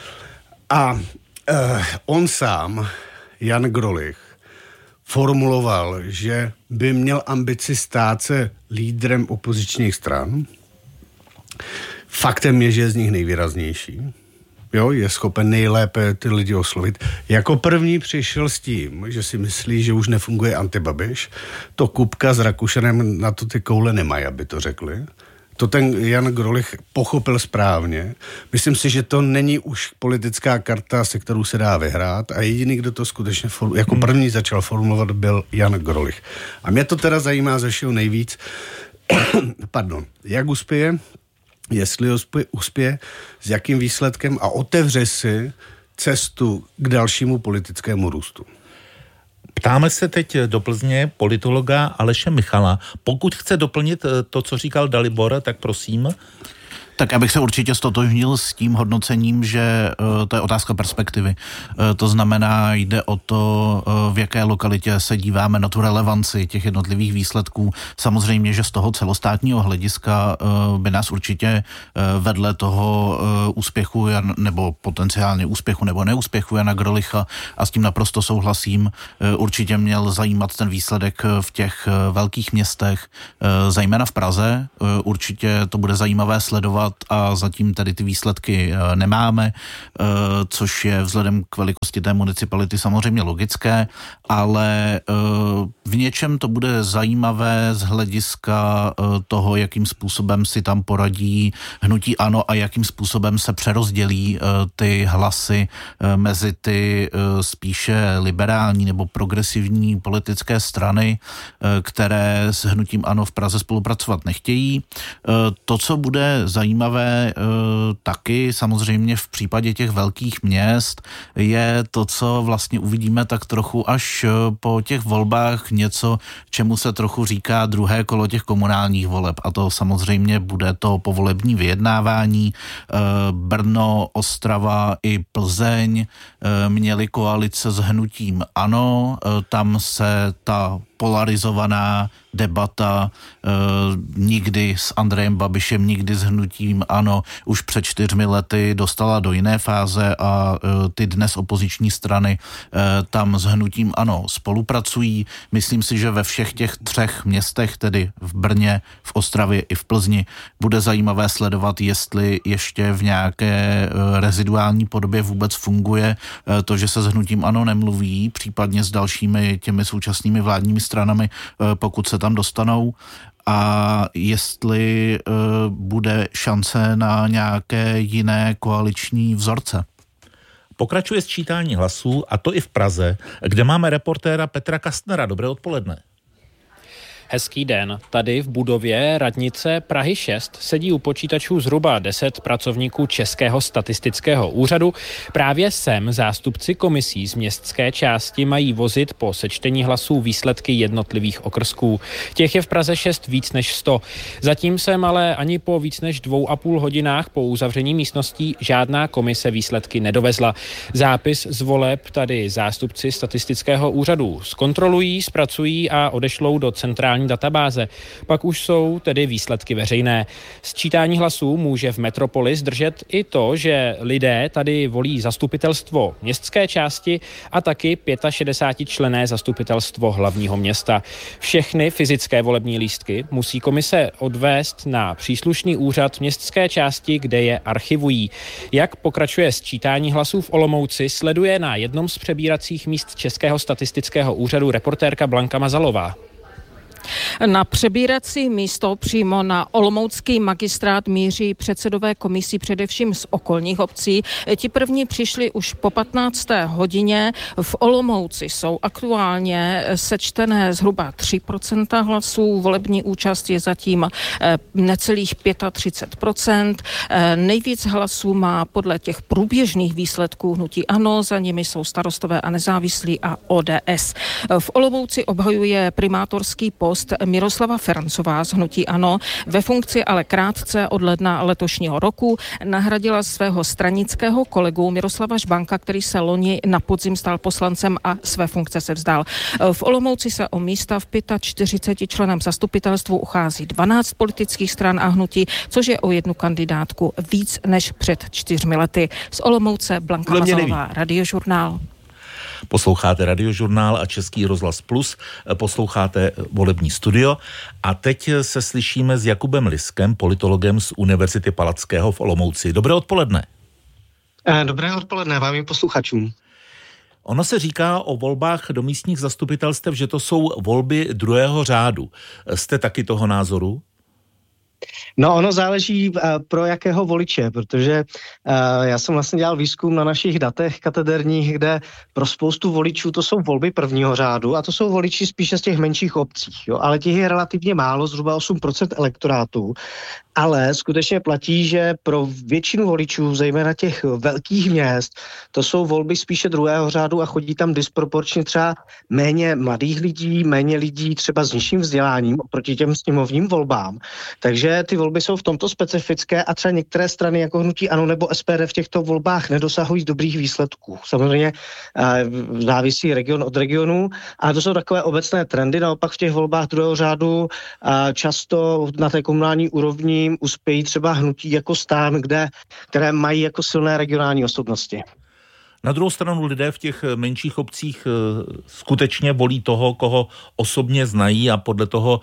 A on sám, Jan Grolich, formuloval, že by měl ambici stát se lídrem opozičních stran. Faktem je, že je z nich nejvýraznější. Jo, je schopen nejlépe ty lidi oslovit. Jako první přišel s tím, že si myslí, že už nefunguje antibabiš. To Kupka s Rakušanem na to ty koule nemají, aby to řekli. To ten Jan Grolich pochopil správně. Myslím si, že to není už politická karta, se kterou se dá vyhrát a jediný, kdo to skutečně jako první začal formulovat, byl Jan Grolich. A mě to teda zajímá ze všeho nejvíc, jak uspěje. jestli uspěje, s jakým výsledkem a otevře si cestu k dalšímu politickému růstu. Ptáme se teď do Plzně politologa Aleše Michala. Pokud chce doplnit to, co říkal Dalibor, tak prosím. Tak abych se určitě stotožnil s tím hodnocením, že to je otázka perspektivy. To znamená, jde o to, v jaké lokalitě se díváme na tu relevanci těch jednotlivých výsledků. Samozřejmě, že z toho celostátního hlediska by nás určitě vedle toho úspěchu nebo potenciálně úspěchu nebo neúspěchu Jana Grolicha, a s tím naprosto souhlasím, určitě měl zajímat ten výsledek v těch velkých městech, zejména v Praze. Určitě to bude zajímavé sledovat a zatím tady ty výsledky nemáme, což je vzhledem k velikosti té municipality samozřejmě logické, ale v něčem to bude zajímavé z hlediska toho, jakým způsobem si tam poradí hnutí ANO a jakým způsobem se přerozdělí ty hlasy mezi ty spíše liberální nebo progresivní politické strany, které s hnutím ANO v Praze spolupracovat nechtějí. To, co bude zajímavé taky samozřejmě v případě těch velkých měst, je to, co vlastně uvidíme tak trochu až po těch volbách, něco, čemu se trochu říká druhé kolo těch komunálních voleb. A to samozřejmě bude to povolební vyjednávání. Brno, Ostrava i Plzeň měly koalice s hnutím ANO. Tam se ta polarizovaná debata nikdy s Andrejem Babišem, nikdy s hnutím ANO už před 4 lety dostala do jiné fáze a ty dnes opoziční strany tam s hnutím ANO spolupracují. Myslím si, že ve všech těch 3 městech, tedy v Brně, v Ostravě i v Plzni, bude zajímavé sledovat, jestli ještě v nějaké reziduální podobě vůbec funguje to, že se s hnutím ANO nemluví, případně s dalšími těmi současnými vládními stranami, pokud se tam dostanou, a jestli bude šance na nějaké jiné koaliční vzorce. Pokračuje sčítání hlasů, a to i v Praze, kde máme reportéra Petra Kastnera. Dobré odpoledne. Hezký den. Tady v budově radnice Prahy 6 sedí u počítačů zhruba 10 pracovníků Českého statistického úřadu. Právě sem zástupci komisí z městské části mají vozit po sečtení hlasů výsledky jednotlivých okrsků. Těch je v Praze 6 víc než 100. Zatím sem ale ani po víc než 2,5 hodinách po uzavření místností žádná komise výsledky nedovezla. Zápis z voleb tady zástupci statistického úřadu zkontrolují, zpracují a odešlou do centrální databáze. Pak už jsou tedy výsledky veřejné. Sčítání hlasů může v metropoli zdržet i to, že lidé tady volí zastupitelstvo městské části a taky 65členné zastupitelstvo hlavního města. Všechny fyzické volební lístky musí komise odvést na příslušný úřad městské části, kde je archivují. Jak pokračuje sčítání hlasů v Olomouci, sleduje na jednom z přebíracích míst Českého statistického úřadu reportérka Blanka Mazalová. Na přebírací místo přímo na olomoucký magistrát míří předsedové komisí především z okolních obcí. Ti první přišli už po 15. hodině. V Olomouci jsou aktuálně sečtené zhruba 3% hlasů. Volební účast je zatím necelých 35%. Nejvíc hlasů má podle těch průběžných výsledků hnutí ANO, za nimi jsou Starostové a nezávislí a ODS. V Olomouci obhajuje primátorský post Miroslava Ferancová z hnutí ANO. Ve funkci ale krátce od ledna letošního roku nahradila svého stranického kolegu Miroslava Žbanka, který se loni na podzim stal poslancem a své funkce se vzdal. V Olomouci se o místa v 45 členem zastupitelstvu uchází 12 politických stran a hnutí, což je o jednu kandidátku víc než před 4 lety. Z Olomouce Blanka Mazalová, Radiožurnál. Posloucháte Radiožurnál a Český rozhlas Plus, posloucháte volební studio a teď se slyšíme s Jakubem Liskem, politologem z Univerzity Palackého v Olomouci. Dobré odpoledne. Dobré odpoledne vám i posluchačům. Ono se říká o volbách do místních zastupitelstev, že to jsou volby druhého řádu. Jste taky toho názoru? No ono záleží pro jakého voliče, protože já jsem vlastně dělal výzkum na našich datech katederních, kde pro spoustu voličů to jsou volby prvního řádu a to jsou voliči spíše z těch menších obcí, jo? Ale těch je relativně málo, zhruba 8% elektorátu. Ale skutečně platí, že pro většinu voličů, zejména těch velkých měst, to jsou volby spíše druhého řádu a chodí tam disproporčně třeba méně mladých lidí, méně lidí třeba s nižším vzděláním oproti těm sněmovním volbám. Takže ty volby jsou v tomto specifické a třeba některé strany jako hnutí ANO nebo SPD v těchto volbách nedosahují dobrých výsledků. Samozřejmě závisí region od regionu, ale to jsou takové obecné trendy. Naopak v těch volbách druhého řádu často na té komunální úrovni uspějí třeba hnutí jako STAN, které mají jako silné regionální osobnosti. Na druhou stranu lidé v těch menších obcích skutečně volí toho, koho osobně znají a podle toho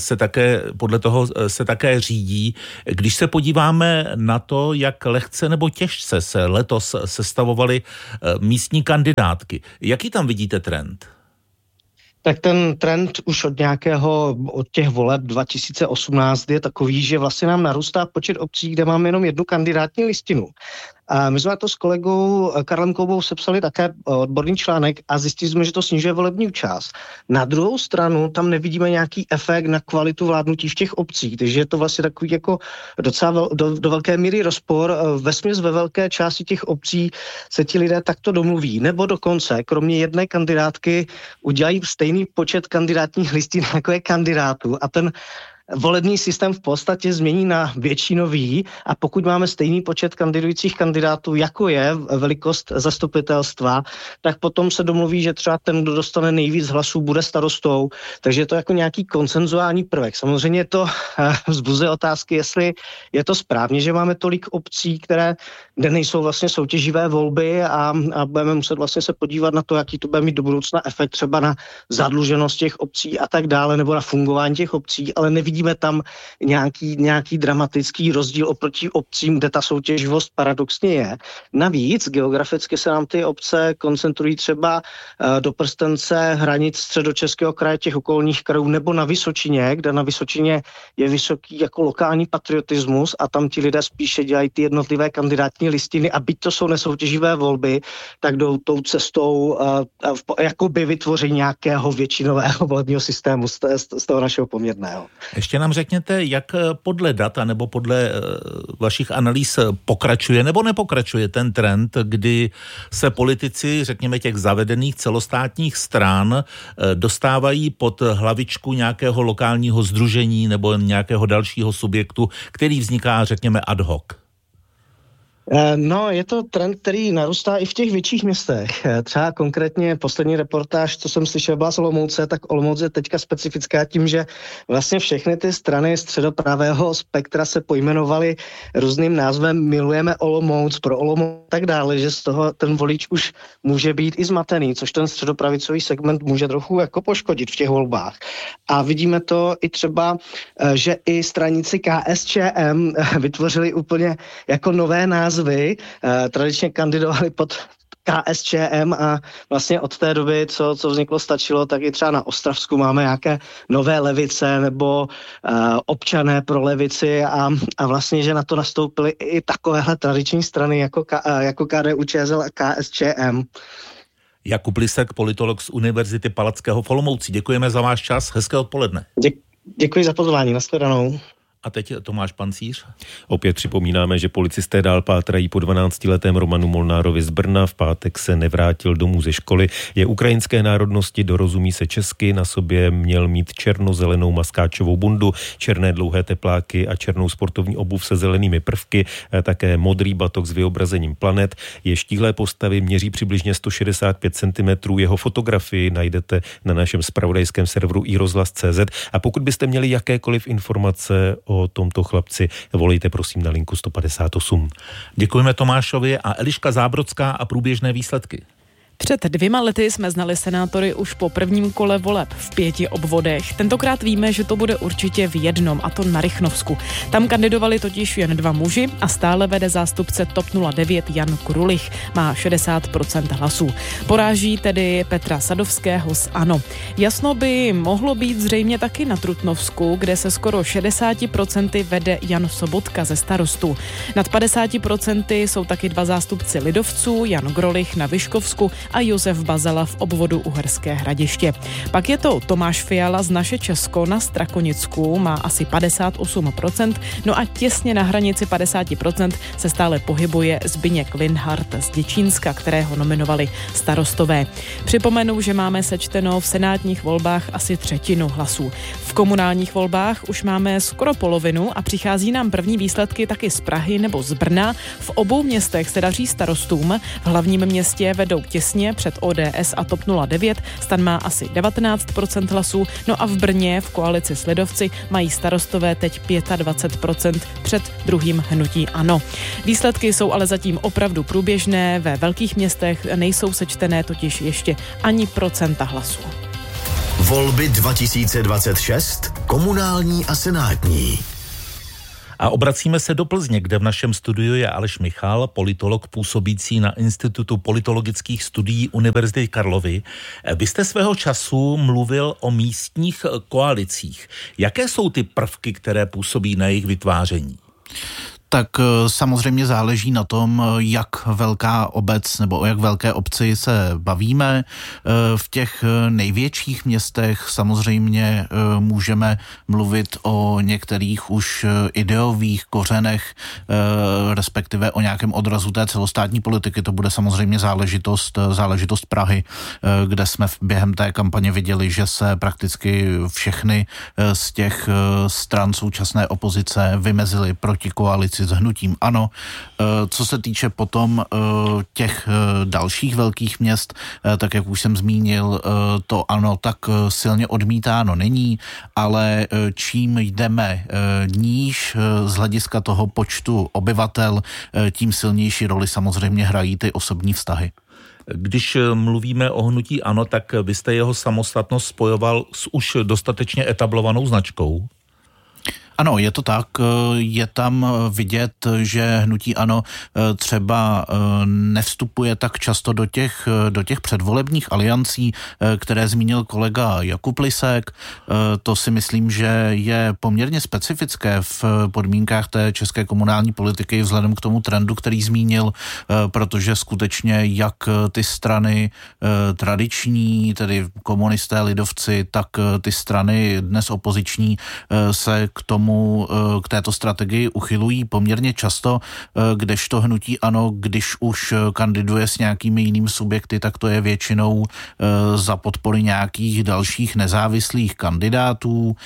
se také řídí. Když se podíváme na to, jak lehce nebo těžce se letos sestavovaly místní kandidátky, jaký tam vidíte trend? Tak ten trend už od těch voleb 2018 je takový, že vlastně nám narůstá počet obcí, kde máme jenom jednu kandidátní listinu. A my jsme to s kolegou Karlem Koubou sepsali také odborný článek a zjistili jsme, že to snižuje volební účast. Na druhou stranu tam nevidíme nějaký efekt na kvalitu vládnutí v těch obcích, takže je to vlastně takový jako docela do velké míry rozpor. Vesměs ve velké části těch obcí se ti lidé takto domluví, nebo dokonce kromě jedné kandidátky udělají stejný počet kandidátních listin jako je kandidátů a ten volební systém v podstatě změní na většinový a pokud máme stejný počet kandidujících kandidátů, jako je velikost zastupitelstva, tak potom se domluví, že třeba ten, kdo dostane nejvíc hlasů, bude starostou, takže je to jako nějaký konsenzuální prvek. Samozřejmě to vzbuzuje otázky, jestli je to správně, že máme tolik obcí, kde nejsou vlastně soutěživé volby a budeme muset vlastně se podívat na to, jaký to bude mít do budoucna efekt třeba na zadluženost těch obcí a tak dále, nebo na fungování těch obcí, ale nevidíme tam nějaký dramatický rozdíl oproti obcím, kde ta soutěživost paradoxně je. Navíc geograficky se nám ty obce koncentrují třeba do prstence hranic Středočeského kraje, těch okolních krajů, nebo na Vysočině, kde na Vysočině je vysoký jako lokální patriotismus a tam ti lidé spíše dělají ty jednotlivé kandidátní listiny a byť to jsou nesoutěživé volby, tak jdou tou cestou jakoby vytvoření nějakého většinového volebního systému z toho našeho poměrného. Ještě nám řekněte, jak podle data nebo podle vašich analýz pokračuje nebo nepokračuje ten trend, kdy se politici, řekněme těch zavedených celostátních stran, dostávají pod hlavičku nějakého lokálního sdružení nebo nějakého dalšího subjektu, který vzniká, řekněme, ad hoc? No, je to trend, který narůstá i v těch větších městech. Třeba konkrétně poslední reportáž, co jsem slyšel, byla z Olomouce, tak Olomouc je teďka specifická tím, že vlastně všechny ty strany středopravého spektra se pojmenovaly různým názvem Milujeme Olomouc, pro Olomouc a tak dále, že z toho ten volič už může být i zmatený, což ten středopravicový segment může trochu jako poškodit v těch volbách. A vidíme to i třeba, že i straníci KSČM vytvořili úplně jako nové názvy, tradičně kandidovali pod KSČM a vlastně od té doby, co vzniklo, stačilo, tak i třeba na Ostravsku máme nějaké nové levice nebo občané pro levici a vlastně, že na to nastoupily i takovéhle tradiční strany jako KDU-ČSL a KSČM. Jakub Lisek, politolog z Univerzity Palackého v Olomouci. Děkujeme za váš čas, hezké odpoledne. Děkuji za pozvání, nashledanou. A teď Tomáš Pancíř. Opět připomínáme, že policisté dál pátrají po 12letém Romanu Molnárovi z Brna. V pátek se nevrátil domů ze školy. Je ukrajinské národnosti, dorozumí se česky, na sobě měl mít černozelenou maskáčovou bundu, černé dlouhé tepláky a černou sportovní obuv se zelenými prvky, také modrý batok s vyobrazením planet. Je štíhlé postavy, měří přibližně 165 cm. Jeho fotografii najdete na našem zpravodajském serveru iRozhlas.cz. A pokud byste měli jakékoliv informace o tomto chlapci, volejte prosím na linku 158. Děkujeme Tomášovi a Eliška Zábrodská a průběžné výsledky. Před 2 lety jsme znali senátory už po prvním kole voleb v 5 obvodech. Tentokrát víme, že to bude určitě v jednom, a to na Rychnovsku. Tam kandidovali totiž jen 2 muži a stále vede zástupce TOP 09 Jan Krulich. Má 60% hlasů. Poráží tedy Petra Sadovského z ANO. Jasno by mohlo být zřejmě taky na Trutnovsku, kde se skoro 60% vede Jan Sobotka ze Starostů. Nad 50% jsou taky 2 zástupci lidovců, Jan Grolich na Vyškovsku a Josef Bazala v obvodu Uherské Hradiště. Pak je to Tomáš Fiala z Naše Česko na Strakonicku, má asi 58%, no a těsně na hranici 50% se stále pohybuje Zbyněk Linhart z Děčínska, kterého nominovali Starostové. Připomenu, že máme sečteno v senátních volbách asi 1/3 hlasů. V komunálních volbách už máme skoro polovinu a přichází nám první výsledky taky z Prahy nebo z Brna. V obou městech se daří starostům. V hlavním městě vedou těsně před ODS a TOP 09. Stan má asi 19% hlasů, no a v Brně v koalici s lidovci mají starostové teď 25% před druhým hnutí ANO. Výsledky jsou ale zatím opravdu průběžné, ve velkých městech nejsou sečtené totiž ještě ani procenta hlasů. Volby 2026, komunální a senátní. A obracíme se do Plzně, kde v našem studiu je Aleš Michal, politolog působící na Institutu politologických studií Univerzity Karlovy. Vy jste svého času mluvil o místních koalicích. Jaké jsou ty prvky, které působí na jejich vytváření? Tak samozřejmě záleží na tom, jak velká obec nebo o jak velké obci se bavíme. V těch největších městech samozřejmě můžeme mluvit o některých už ideových kořenech, respektive o nějakém odrazu té celostátní politiky. To bude samozřejmě záležitost Prahy, kde jsme během té kampaně viděli, že se prakticky všechny z těch stran současné opozice vymezily proti koalici s hnutím ANO. Co se týče potom těch dalších velkých měst, tak jak už jsem zmínil, to ANO tak silně odmítáno není, ale čím jdeme níž z hlediska toho počtu obyvatel, tím silnější roli samozřejmě hrají ty osobní vztahy. Když mluvíme o hnutí ANO, tak vy jste jeho samostatnost spojoval s už dostatečně etablovanou značkou? Ano, je to tak. Je tam vidět, že hnutí ANO třeba nevstupuje tak často do těch předvolebních aliancí, které zmínil kolega Jakub Lisek. To si myslím, že je poměrně specifické v podmínkách té české komunální politiky vzhledem k tomu trendu, který zmínil, protože skutečně jak ty strany tradiční, tedy komunisté, lidovci, tak ty strany dnes opoziční se k této strategii uchylují poměrně často, kdežto hnutí ANO, když už kandiduje s nějakými jinými subjekty, tak to je většinou za podpory nějakých dalších nezávislých kandidátů.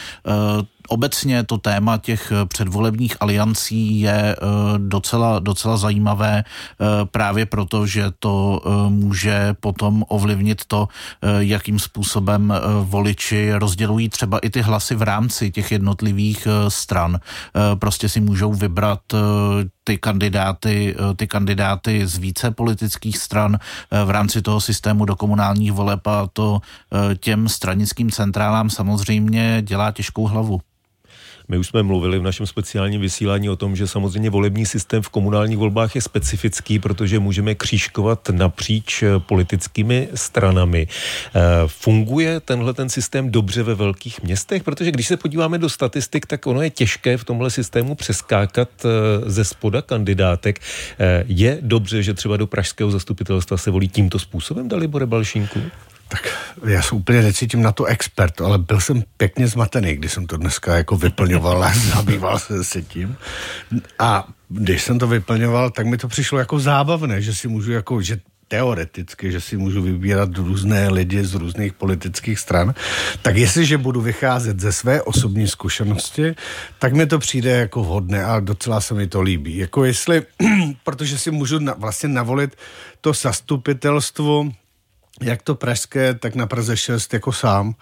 Obecně to téma těch předvolebních aliancí je docela zajímavé právě proto, že to může potom ovlivnit to, jakým způsobem voliči rozdělují třeba i ty hlasy v rámci těch jednotlivých stran. Prostě si můžou vybrat ty kandidáty z více politických stran v rámci toho systému do komunálních voleb a to těm stranickým centrálám samozřejmě dělá těžkou hlavu. My už jsme mluvili v našem speciálním vysílání o tom, že samozřejmě volební systém v komunálních volbách je specifický, protože můžeme křížkovat napříč politickými stranami. Funguje ten systém dobře ve velkých městech? Protože když se podíváme do statistik, tak ono je těžké v tomhle systému přeskákat ze spoda kandidátek. Je dobře, že třeba do pražského zastupitelstva se volí tímto způsobem, Dalibore Balšínku? Tak já se úplně necítím na to expert, ale byl jsem pěkně zmatený, když jsem to dneska jako vyplňoval a zabýval se tím. A když jsem to vyplňoval, tak mi to přišlo jako zábavné, že si můžu že teoreticky, že si můžu vybírat různé lidi z různých politických stran, tak jestliže budu vycházet ze své osobní zkušenosti, tak mi to přijde jako vhodné a docela se mi to líbí. Jako protože si můžu vlastně navolit to zastupitelstvo jak to pražské, tak na Praze 6 jako sám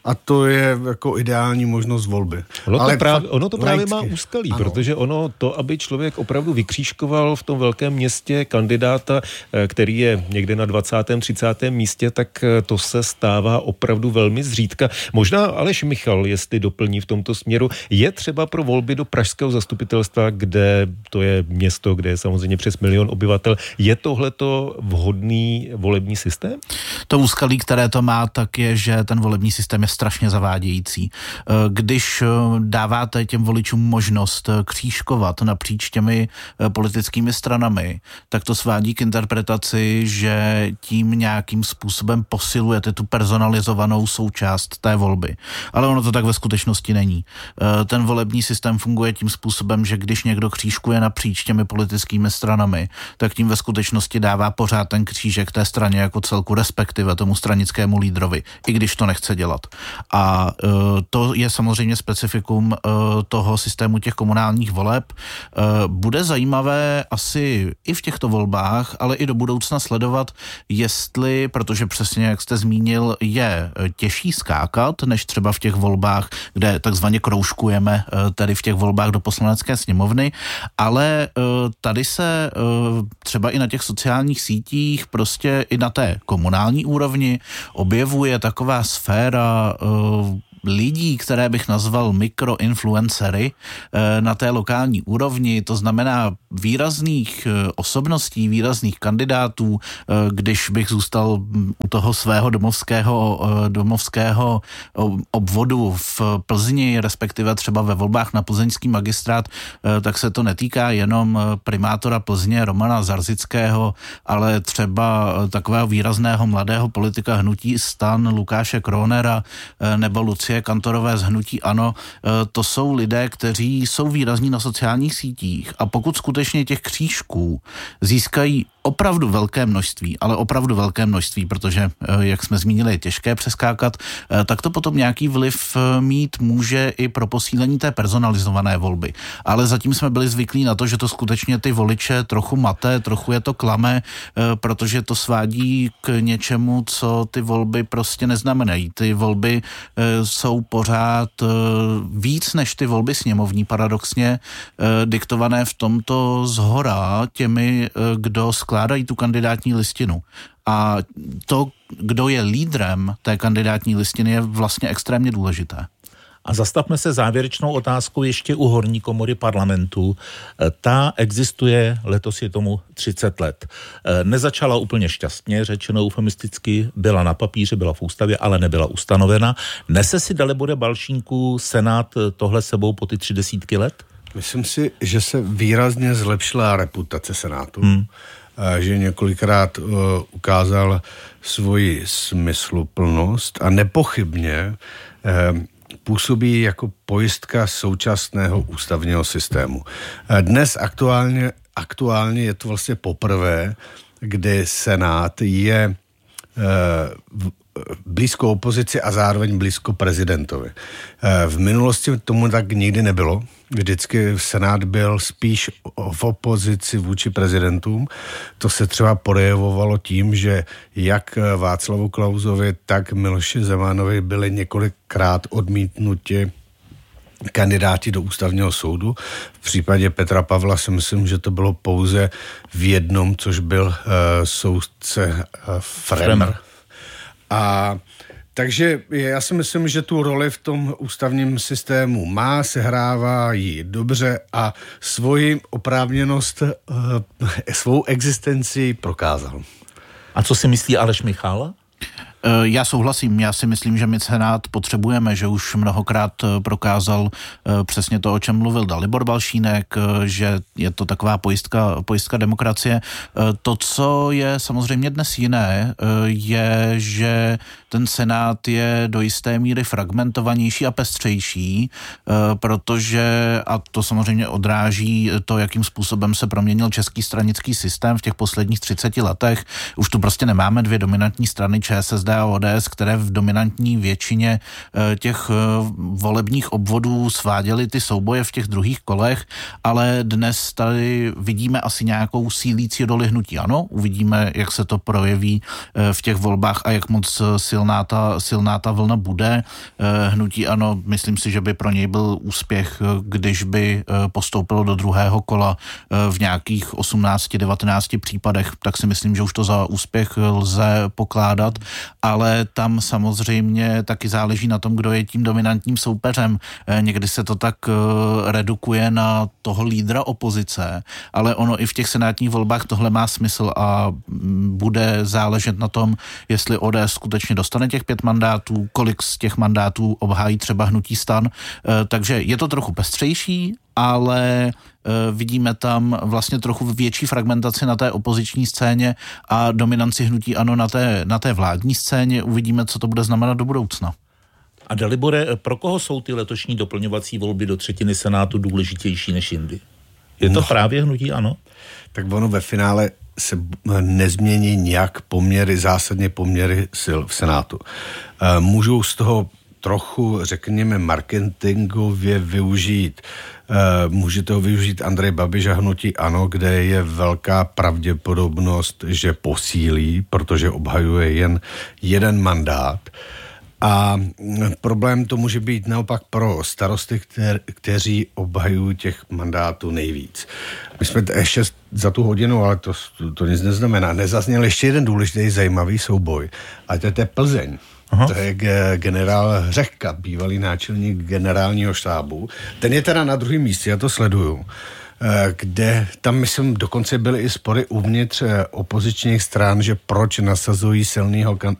a to je jako ideální možnost volby. Ono to právě má úskalí, ano. Protože to, aby člověk opravdu vykřížkoval v tom velkém městě kandidáta, který je někde na 20. 30. místě, tak to se stává opravdu velmi zřídka. Možná Aleš Michal, jestli doplní v tomto směru, je třeba pro volby do pražského zastupitelstva, kde to je město, kde je samozřejmě přes 1 milion obyvatel, je tohleto vhodný volební systém? To úskalí, které to má, tak je, že ten volební systém je strašně zavádějící. Když dáváte těm voličům možnost křížkovat napříč těmi politickými stranami, tak to svádí k interpretaci, že tím nějakým způsobem posilujete tu personalizovanou součást té volby. Ale ono to tak ve skutečnosti není. Ten volební systém funguje tím způsobem, že když někdo křížkuje napříč těmi politickými stranami, tak tím ve skutečnosti dává pořád ten křížek té straně jako celku, respektive tomu stranickému lídrovi, i když to nechce dělat. A to je samozřejmě specifikum toho systému těch komunálních voleb. Bude zajímavé asi i v těchto volbách, ale i do budoucna sledovat, jestli, protože přesně jak jste zmínil, je těžší skákat, než třeba v těch volbách, kde takzvaně kroužkujeme, tedy v těch volbách do Poslanecké sněmovny, ale tady se třeba i na těch sociálních sítích, prostě i na té komunální úrovni objevuje taková sféra lidí, které bych nazval mikroinfluencery na té lokální úrovni, to znamená výrazných osobností, výrazných kandidátů, když bych zůstal u toho svého domovského obvodu v Plzni, respektive třeba ve volbách na plzeňský magistrát, tak se to netýká jenom primátora Plzně Romana Zarzického, ale třeba takového výrazného mladého politika hnutí STAN Lukáše Kronera nebo Lucie Kantorové z hnutí ANO. To jsou lidé, kteří jsou výrazní na sociálních sítích a pokud skutečně těch křížků získají opravdu velké množství, ale opravdu velké množství, protože, jak jsme zmínili, je těžké přeskákat, tak to potom nějaký vliv mít může i pro posílení té personalizované volby. Ale zatím jsme byli zvyklí na to, že to skutečně ty voliče trochu mate, trochu je to klame, protože to svádí k něčemu, co ty volby prostě neznamenají. Ty volby jsou pořád víc než ty volby sněmovní, paradoxně diktované v tomto zhora těmi, kdo skládají tu kandidátní listinu. A to, kdo je lídrem té kandidátní listiny, je vlastně extrémně důležité. A zastavme se závěrečnou otázkou ještě u horní komory parlamentu. Ta existuje, letos je tomu 30 let. Nezačala úplně šťastně, řečeno eufemisticky, byla na papíře, byla v ústavě, ale nebyla ustanovena. Nese si Dalibore Balšínku Senát tohle sebou po ty 30 let? Myslím si, že se výrazně zlepšila reputace Senátu. Že několikrát ukázal svoji smysluplnost a nepochybně působí jako pojistka současného ústavního systému. Dnes aktuálně je to vlastně poprvé, kdy Senát je blízko opozici a zároveň blízko prezidentovi. V minulosti tomu tak nikdy nebylo. Vždycky Senát byl spíš v opozici vůči prezidentům. To se třeba projevovalo tím, že jak Václavu Klausovi, tak Miloši Zemanovi byli několikrát odmítnuti kandidáti do ústavního soudu. V případě Petra Pavla si myslím, že to bylo pouze v jednom, což byl soudce Fremer. A takže já si myslím, že tu roli v tom ústavním systému má, sehrává ji dobře a svoji oprávněnost, svou existenci prokázal. A co si myslí Aleš Michal? Já souhlasím, já si myslím, že my Senát potřebujeme, že už mnohokrát prokázal přesně to, o čem mluvil Dalibor Balšínek, že je to taková pojistka demokracie. To, co je samozřejmě dnes jiné, je, že ten Senát je do jisté míry fragmentovanější a pestřejší, protože, a to samozřejmě odráží to, jakým způsobem se proměnil český stranický systém v těch posledních 30 letech. Už tu prostě nemáme dvě dominantní strany, ČSSD a ODS, které v dominantní většině těch volebních obvodů sváděly ty souboje v těch druhých kolech, ale dnes tady vidíme asi nějakou sílící roli hnutí ANO. Uvidíme, jak se to projeví v těch volbách a jak moc silná ta vlna bude. Hnutí ANO, myslím si, že by pro něj byl úspěch, když by postoupilo do druhého kola v nějakých 18-19 případech, tak si myslím, že už to za úspěch lze pokládat, ale tam samozřejmě taky záleží na tom, kdo je tím dominantním soupeřem. Někdy se to tak redukuje na toho lídra opozice, ale ono i v těch senátních volbách tohle má smysl a bude záležet na tom, jestli ODS skutečně dostane těch 5 mandátů, kolik z těch mandátů obhájí třeba hnutí STAN. Takže je to trochu pestřejší, ale vidíme tam vlastně trochu větší fragmentaci na té opoziční scéně a dominanci hnutí ANO na té vládní scéně. Uvidíme, co to bude znamenat do budoucna. A Dalibore, pro koho jsou ty letošní doplňovací volby do třetiny Senátu důležitější než jindy? Je to právě hnutí ANO? Tak ono ve finále se nezmění nějak zásadně poměry sil v Senátu. Můžou z toho trochu, řekněme, marketingově využít. Může to využít Andrej Babiš a hnutí ANO, kde je velká pravděpodobnost, že posílí, protože obhajuje jen jeden mandát. A problém to může být naopak pro starosty, kteří obhajují těch mandátů nejvíc. My jsme ještě za tu hodinu, ale to nic neznamená, nezazněl ještě jeden důležitý zajímavý souboj. A to je Plzeň. Aha. To je generál Řehka, bývalý náčelník generálního štábu. Ten je teda na druhém místě, já to sleduju. Kde tam, myslím, dokonce byly i spory uvnitř opozičních stran, že proč nasazují silného